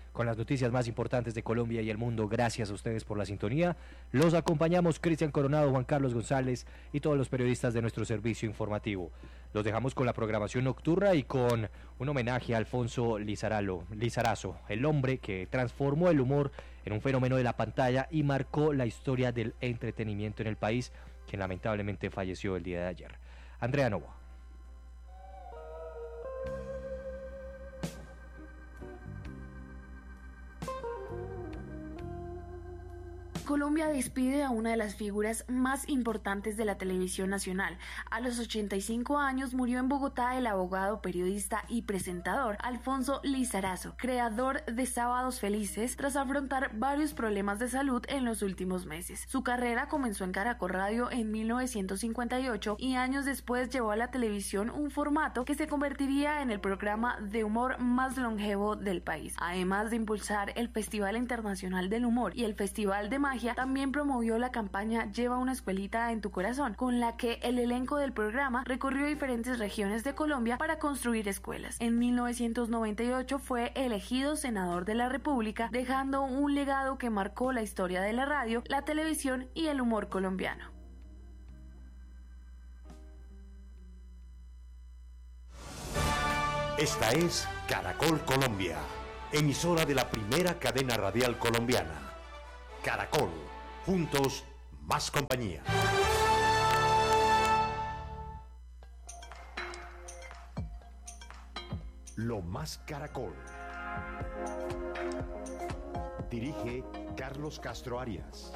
con las noticias más importantes de Colombia y el mundo. Gracias a ustedes por la sintonía. Los acompañamos Cristian Coronado, Juan Carlos González y todos los periodistas de nuestro servicio informativo. Los dejamos con la programación nocturna y con un homenaje a Alfonso Lizaralo, Lizarazo, el hombre que transformó el humor en un fenómeno de la pantalla y marcó la historia del entretenimiento en el país, quien lamentablemente falleció el día de ayer. Andrea Novoa. Colombia despide a una de las figuras más importantes de la televisión nacional. A los ochenta y cinco años murió en Bogotá el abogado, periodista y presentador Alfonso Lizarazo, creador de Sábados Felices, tras afrontar varios problemas de salud en los últimos meses. Su carrera comenzó en Caracol Radio en mil novecientos cincuenta y ocho y años después llevó a la televisión un formato que se convertiría en el programa de humor más longevo del país. Además de impulsar el Festival Internacional del Humor y el Festival de Magia, también promovió la campaña Lleva una escuelita en tu corazón, con la que el elenco del programa recorrió diferentes regiones de Colombia para construir escuelas. En mil novecientos noventa y ocho fue elegido senador de la República, dejando un legado que marcó la historia de la radio, la televisión y el humor colombiano. Esta es Caracol Colombia, emisora de la primera cadena radial colombiana. Caracol, juntos, más compañía. Lo más Caracol. Dirige Carlos Castro Arias.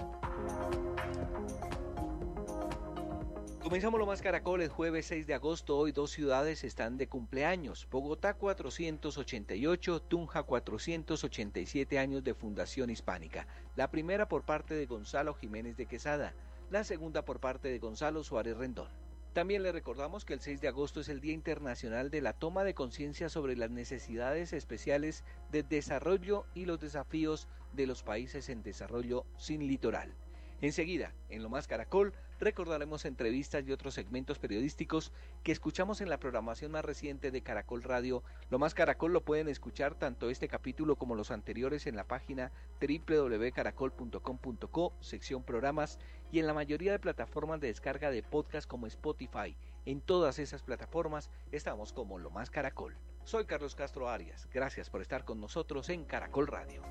Comenzamos Lo Más Caracol el jueves seis de agosto. Hoy dos ciudades están de cumpleaños. Bogotá cuatrocientos ochenta y ocho, Tunja cuatrocientos ochenta y siete años de fundación hispánica. La primera por parte de Gonzalo Jiménez de Quesada, la segunda por parte de Gonzalo Suárez Rendón. También le recordamos que el seis de agosto es el Día Internacional de la Toma de Conciencia sobre las necesidades especiales de desarrollo y los desafíos de los países en desarrollo sin litoral. Enseguida, en Lo Más Caracol, recordaremos entrevistas y otros segmentos periodísticos que escuchamos en la programación más reciente de Caracol Radio. Lo Más Caracol lo pueden escuchar tanto este capítulo como los anteriores en la página doble u doble u doble u punto caracol punto com punto co, sección programas, y en la mayoría de plataformas de descarga de podcast como Spotify. En todas esas plataformas estamos como Lo Más Caracol. Soy Carlos Castro Arias. Gracias por estar con nosotros en Caracol Radio.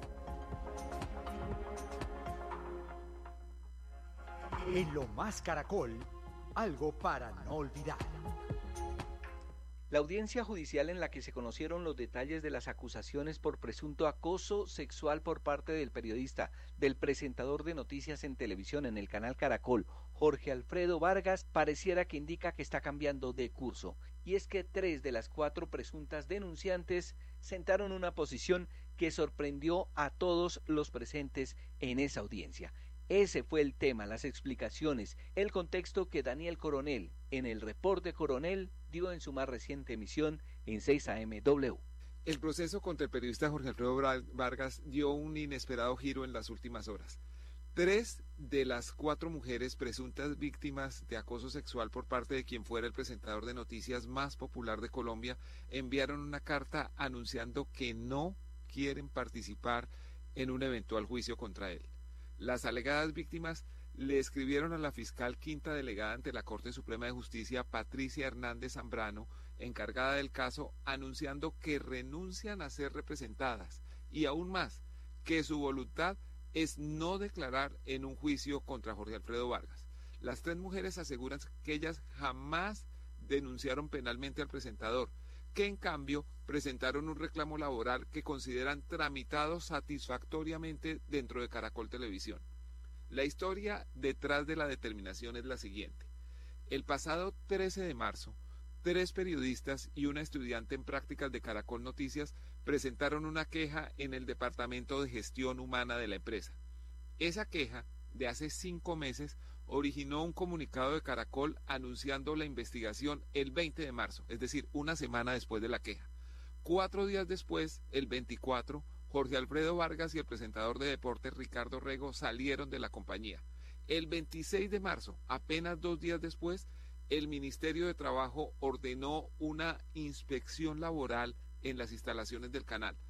En Lo Más Caracol, algo para no olvidar. La audiencia judicial en la que se conocieron los detalles de las acusaciones por presunto acoso sexual por parte del periodista, del presentador de noticias en televisión en el canal Caracol, Jorge Alfredo Vargas, pareciera que indica que está cambiando de curso. Y es que tres de las cuatro presuntas denunciantes sentaron una posición que sorprendió a todos los presentes en esa audiencia. Ese fue el tema, las explicaciones, el contexto que Daniel Coronel, en el Reporte Coronel, dio en su más reciente emisión en seis A M W. El proceso contra el periodista Jorge Alfredo Vargas dio un inesperado giro en las últimas horas. Tres de las cuatro mujeres presuntas víctimas de acoso sexual por parte de quien fuera el presentador de noticias más popular de Colombia enviaron una carta anunciando que no quieren participar en un eventual juicio contra él. Las alegadas víctimas le escribieron a la fiscal quinta delegada ante la Corte Suprema de Justicia, Patricia Hernández Zambrano, encargada del caso, anunciando que renuncian a ser representadas y aún más, que su voluntad es no declarar en un juicio contra Jorge Alfredo Vargas. Las tres mujeres aseguran que ellas jamás denunciaron penalmente al presentador, que en cambio presentaron un reclamo laboral que consideran tramitado satisfactoriamente dentro de Caracol Televisión. La historia detrás de la determinación es la siguiente. El pasado trece de marzo, tres periodistas y una estudiante en prácticas de Caracol Noticias presentaron una queja en el Departamento de Gestión Humana de la empresa. Esa queja, de hace cinco meses, originó un comunicado de Caracol anunciando la investigación el veinte de marzo, es decir, una semana después de la queja. Cuatro días después, el veinticuatro, Jorge Alfredo Vargas y el presentador de deportes Ricardo Rego salieron de la compañía. El veintiséis de marzo, apenas dos días después, el Ministerio de Trabajo ordenó una inspección laboral en las instalaciones del canal.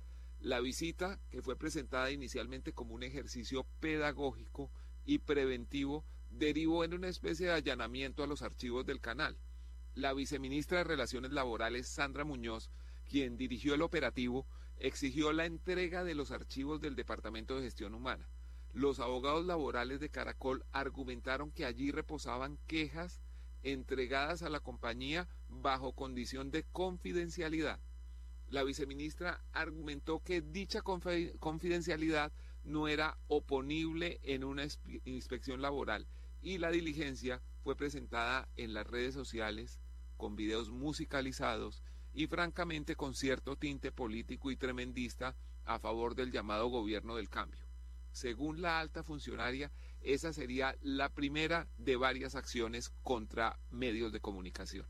La visita, que fue presentada inicialmente como un ejercicio pedagógico y preventivo, derivó en una especie de allanamiento a los archivos del canal. La viceministra de Relaciones Laborales, Sandra Muñoz, quien dirigió el operativo, exigió la entrega de los archivos del Departamento de Gestión Humana. Los abogados laborales de Caracol argumentaron que allí reposaban quejas entregadas a la compañía bajo condición de confidencialidad. La viceministra argumentó que dicha confidencialidad no era oponible en una inspección laboral y la diligencia fue presentada en las redes sociales con videos musicalizados y francamente con cierto tinte político y tremendista a favor del llamado gobierno del cambio. Según la alta funcionaria, esa sería la primera de varias acciones contra medios de comunicación.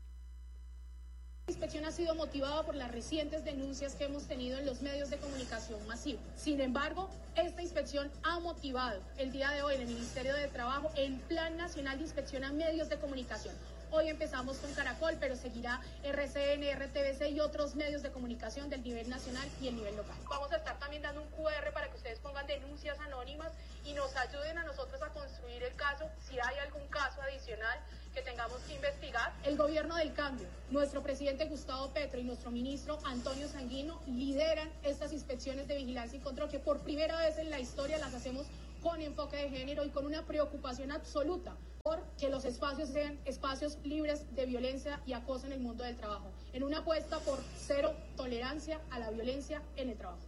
La inspección ha sido motivada por las recientes denuncias que hemos tenido en los medios de comunicación masivos. Sin embargo, esta inspección ha motivado el día de hoy en el Ministerio de Trabajo el Plan Nacional de Inspección a Medios de Comunicación. Hoy empezamos con Caracol, pero seguirá R C N, R T V C y otros medios de comunicación del nivel nacional y el nivel local. Vamos a estar también dando un Q R para que ustedes pongan denuncias anónimas y nos ayuden a nosotros a construir el caso si hay algún caso adicional que tengamos que investigar. El gobierno del cambio, nuestro presidente Gustavo Petro y nuestro ministro Antonio Sanguino lideran estas inspecciones de vigilancia y control que por primera vez en la historia las hacemos con enfoque de género y con una preocupación absoluta por que los espacios sean espacios libres de violencia y acoso en el mundo del trabajo, en una apuesta por cero tolerancia a la violencia en el trabajo.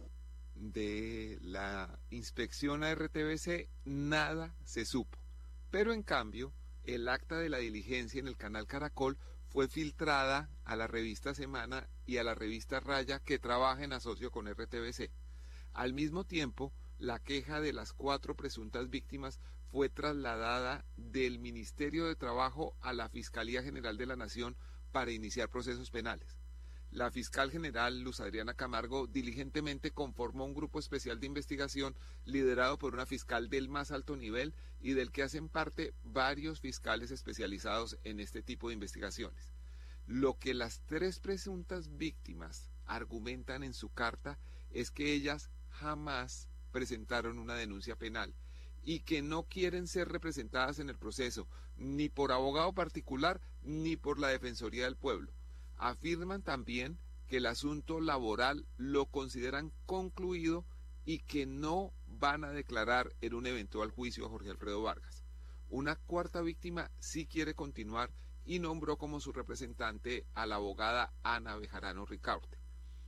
De la inspección a R T V C nada se supo, pero en cambio el acta de la diligencia en el canal Caracol fue filtrada a la revista Semana y a la revista Raya, que trabaja en asocio con R T V C. Al mismo tiempo, la queja de las cuatro presuntas víctimas fue trasladada del Ministerio de Trabajo a la Fiscalía General de la Nación para iniciar procesos penales. La fiscal general Luz Adriana Camargo diligentemente conformó un grupo especial de investigación liderado por una fiscal del más alto nivel y del que hacen parte varios fiscales especializados en este tipo de investigaciones. Lo que las tres presuntas víctimas argumentan en su carta es que ellas jamás presentaron una denuncia penal y que no quieren ser representadas en el proceso, ni por abogado particular ni por la Defensoría del Pueblo. Afirman también que el asunto laboral lo consideran concluido y que no van a declarar en un eventual juicio a Jorge Alfredo Vargas. Una cuarta víctima sí quiere continuar y nombró como su representante a la abogada Ana Bejarano Ricaurte.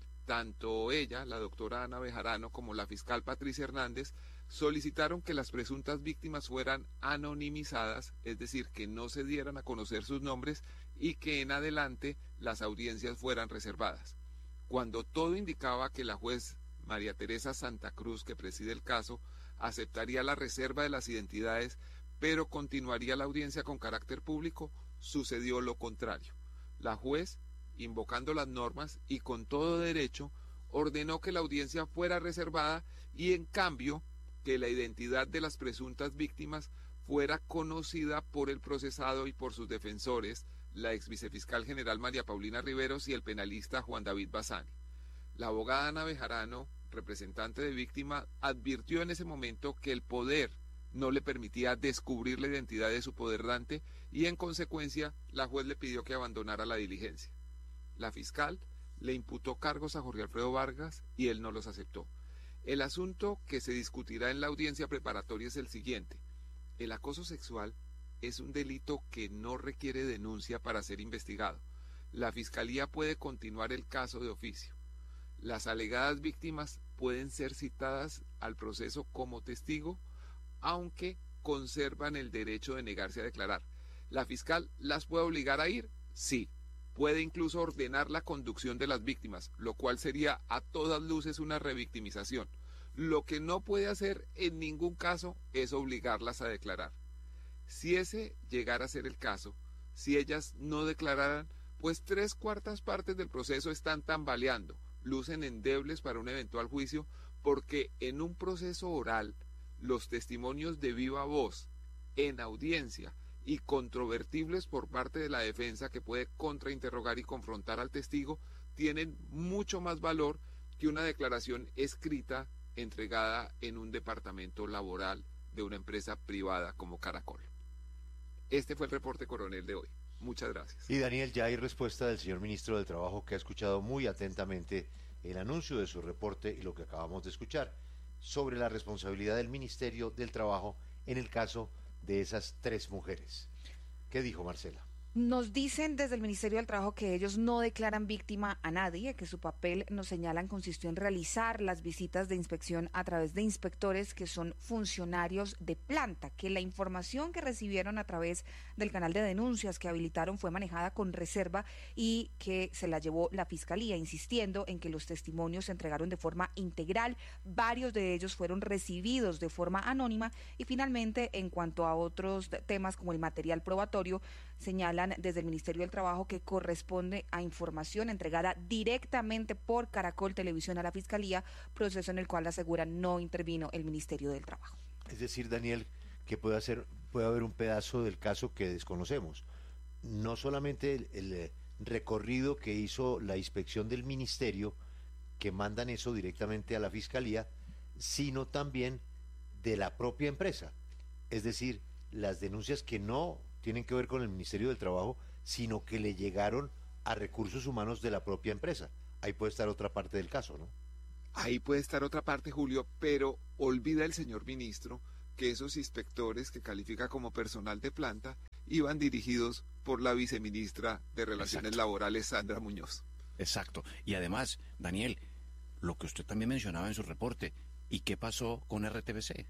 Tanto ella, la doctora Ana Bejarano, como la fiscal Patricia Hernández solicitaron que las presuntas víctimas fueran anonimizadas, es decir, que no se dieran a conocer sus nombres y que en adelante las audiencias fueran reservadas. Cuando todo indicaba que la juez María Teresa Santa Cruz, que preside el caso, aceptaría la reserva de las identidades, pero continuaría la audiencia con carácter público, sucedió lo contrario. La juez, invocando las normas y con todo derecho, ordenó que la audiencia fuera reservada y en cambio que la identidad de las presuntas víctimas fuera conocida por el procesado y por sus defensores, la ex vicefiscal general María Paulina Riveros y el penalista Juan David Bassani. La abogada Ana Bejarano, representante de víctima, advirtió en ese momento que el poder no le permitía descubrir la identidad de su poderdante y en consecuencia la juez le pidió que abandonara la diligencia. La fiscal le imputó cargos a Jorge Alfredo Vargas y él no los aceptó. El asunto que se discutirá en la audiencia preparatoria es el siguiente. El acoso sexual es un delito que no requiere denuncia para ser investigado. La Fiscalía puede continuar el caso de oficio. Las alegadas víctimas pueden ser citadas al proceso como testigo, aunque conservan el derecho de negarse a declarar. ¿La fiscal las puede obligar a ir? Sí. Puede incluso ordenar la conducción de las víctimas, lo cual sería a todas luces una revictimización. Lo que no puede hacer en ningún caso es obligarlas a declarar. Si ese llegara a ser el caso, si ellas no declararan, pues tres cuartas partes del proceso están tambaleando, lucen endebles para un eventual juicio, porque en un proceso oral, los testimonios de viva voz, en audiencia, y controvertibles por parte de la defensa que puede contrainterrogar y confrontar al testigo, tienen mucho más valor que una declaración escrita entregada en un departamento laboral de una empresa privada como Caracol. Este fue el reporte coronel de hoy. Muchas gracias. Y Daniel, ya hay respuesta del señor ministro del Trabajo, que ha escuchado muy atentamente el anuncio de su reporte y lo que acabamos de escuchar sobre la responsabilidad del Ministerio del Trabajo en el caso de esas tres mujeres. ¿Qué dijo Marcela? Nos dicen desde el Ministerio del Trabajo que ellos no declaran víctima a nadie, que su papel, nos señalan, consistió en realizar las visitas de inspección a través de inspectores que son funcionarios de planta, que la información que recibieron a través del canal de denuncias que habilitaron fue manejada con reserva y que se la llevó la Fiscalía, insistiendo en que los testimonios se entregaron de forma integral, varios de ellos fueron recibidos de forma anónima y finalmente, en cuanto a otros temas como el material probatorio, señalan desde el Ministerio del Trabajo que corresponde a información entregada directamente por Caracol Televisión a la Fiscalía, proceso en el cual aseguran no intervino el Ministerio del Trabajo. Es decir, Daniel, que puede, hacer, puede haber un pedazo del caso que desconocemos. No solamente el, el recorrido que hizo la inspección del Ministerio, que mandan eso directamente a la Fiscalía, sino también de la propia empresa. Es decir, las denuncias que no tienen que ver con el Ministerio del Trabajo, sino que le llegaron a recursos humanos de la propia empresa. Ahí puede estar otra parte del caso, ¿no? Ahí puede estar otra parte, Julio, pero olvida el señor ministro que esos inspectores que califica como personal de planta iban dirigidos por la viceministra de Relaciones Exacto. Laborales, Sandra Muñoz. Exacto. Y además, Daniel, lo que usted también mencionaba en su reporte, ¿y qué pasó con R T V C?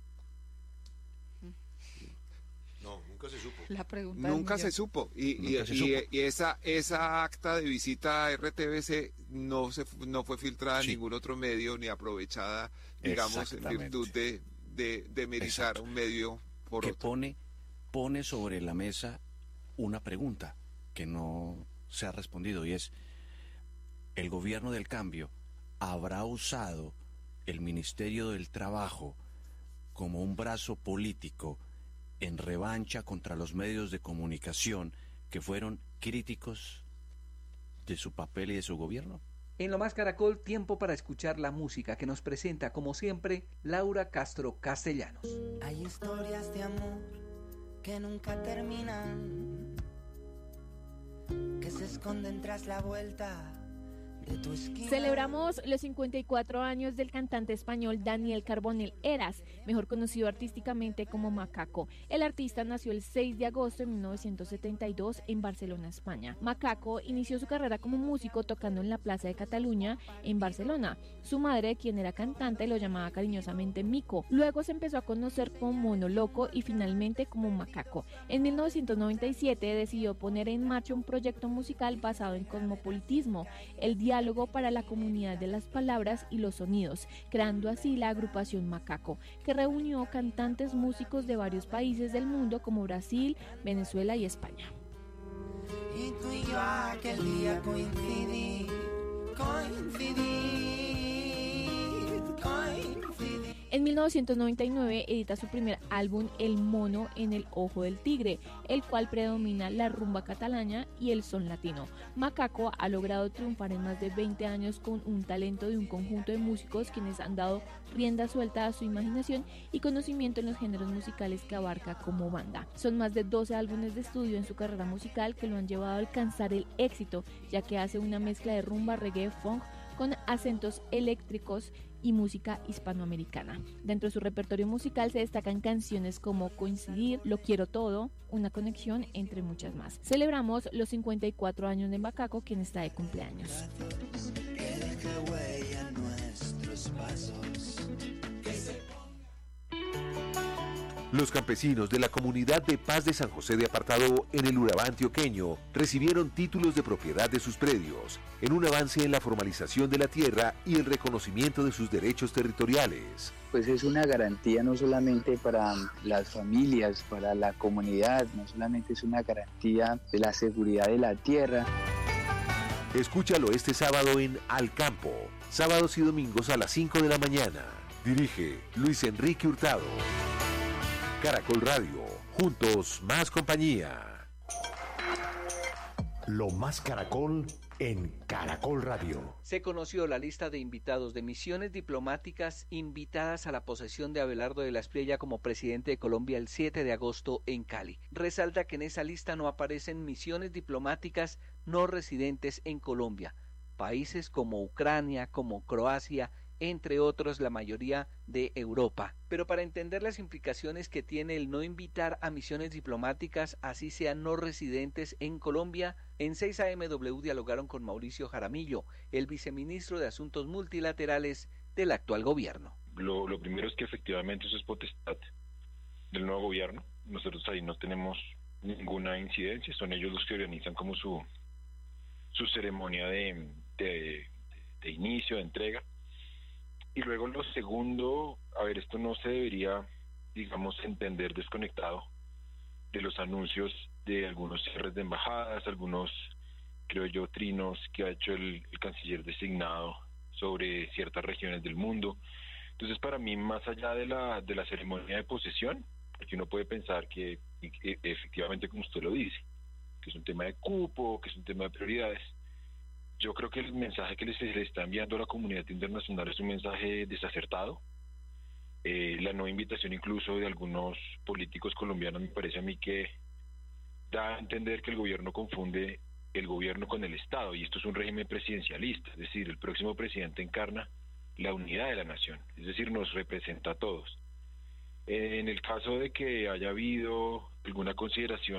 No, nunca se supo. La pregunta nunca se supo. Y, nunca y, se y, supo. y esa esa acta de visita a R T V C no se no fue filtrada sí. en ningún otro medio ni aprovechada, digamos, en virtud de, de, de merizar un medio por que otro. Pone, pone sobre la mesa una pregunta que no se ha respondido y es: ¿el gobierno del cambio habrá usado el Ministerio del Trabajo como un brazo político en revancha contra los medios de comunicación que fueron críticos de su papel y de su gobierno? En Lo Más Caracol, tiempo para escuchar la música que nos presenta, como siempre, Laura Castro Castellanos. Hay historias de amor que nunca terminan, que se esconden tras la vuelta de tu esquina. Celebramos los cincuenta y cuatro años del cantante español Daniel Carbonell Heras, mejor conocido artísticamente como Macaco. El artista nació el seis de agosto de mil novecientos setenta y dos en Barcelona, España. Macaco inició su carrera como músico tocando en la Plaza de Cataluña en Barcelona. Su madre, quien era cantante, lo llamaba cariñosamente Mico. Luego se empezó a conocer como Mono Loco y finalmente como Macaco. En mil novecientos noventa y siete decidió poner en marcha un proyecto musical basado en cosmopolitismo, el diálogo para la comunidad de las palabras y los sonidos, creando así la agrupación Macaco, que reunió cantantes músicos de varios países del mundo como Brasil, Venezuela y España. Y tú y yo aquel día coincidí, coincidí, coincidí. En mil novecientos noventa y nueve edita su primer álbum El Mono en el Ojo del Tigre, el cual predomina la rumba catalana y el son latino. Macaco ha logrado triunfar en más de veinte años con un talento de un conjunto de músicos quienes han dado rienda suelta a su imaginación y conocimiento en los géneros musicales que abarca como banda. Son más de doce álbumes de estudio en su carrera musical que lo han llevado a alcanzar el éxito, ya que hace una mezcla de rumba, reggae, funk con acentos eléctricos y música hispanoamericana. Dentro de su repertorio musical se destacan canciones como Coincidir, Lo Quiero Todo, Una Conexión, entre muchas más. Celebramos los cincuenta y cuatro años de Macaco, quien está de cumpleaños. Los campesinos de la comunidad de Paz de San José de Apartado en el Urabá antioqueño recibieron títulos de propiedad de sus predios, en un avance en la formalización de la tierra y el reconocimiento de sus derechos territoriales. Pues es una garantía no solamente para las familias, para la comunidad, no solamente es una garantía de la seguridad de la tierra. Escúchalo este sábado en Al Campo, sábados y domingos a las cinco de la mañana. Dirige Luis Enrique Hurtado. Caracol Radio, juntos más compañía. Lo Más Caracol en Caracol Radio. Se conoció la lista de invitados de misiones diplomáticas invitadas a la posesión de Abelardo de la Espriella como presidente de Colombia el siete de agosto en Cali. Resalta que en esa lista no aparecen misiones diplomáticas no residentes en Colombia. Países como Ucrania, como Croacia, entre otros la mayoría de Europa. Pero para entender las implicaciones que tiene el no invitar a misiones diplomáticas, así sean no residentes en Colombia, en seis A M W dialogaron con Mauricio Jaramillo, el viceministro de Asuntos Multilaterales del actual gobierno. Lo, lo primero es que efectivamente eso es potestad del nuevo gobierno. Nosotros ahí no tenemos ninguna incidencia, son ellos los que organizan como su, su ceremonia de, de, de inicio, de entrega. Y luego lo segundo, a ver, esto no se debería, digamos, entender desconectado de los anuncios de algunos cierres de embajadas, algunos, creo yo, trinos que ha hecho el, el canciller designado sobre ciertas regiones del mundo. Entonces, para mí, más allá de la, de la ceremonia de posesión, porque uno puede pensar que, que efectivamente, como usted lo dice, que es un tema de cupo, que es un tema de prioridades, yo creo que el mensaje que se le está enviando a la comunidad internacional es un mensaje desacertado. Eh, la no invitación incluso de algunos políticos colombianos me parece a mí que da a entender que el gobierno confunde el gobierno con el Estado, y esto es un régimen presidencialista, es decir, el próximo presidente encarna la unidad de la nación, es decir, nos representa a todos. En el caso de que haya habido alguna consideración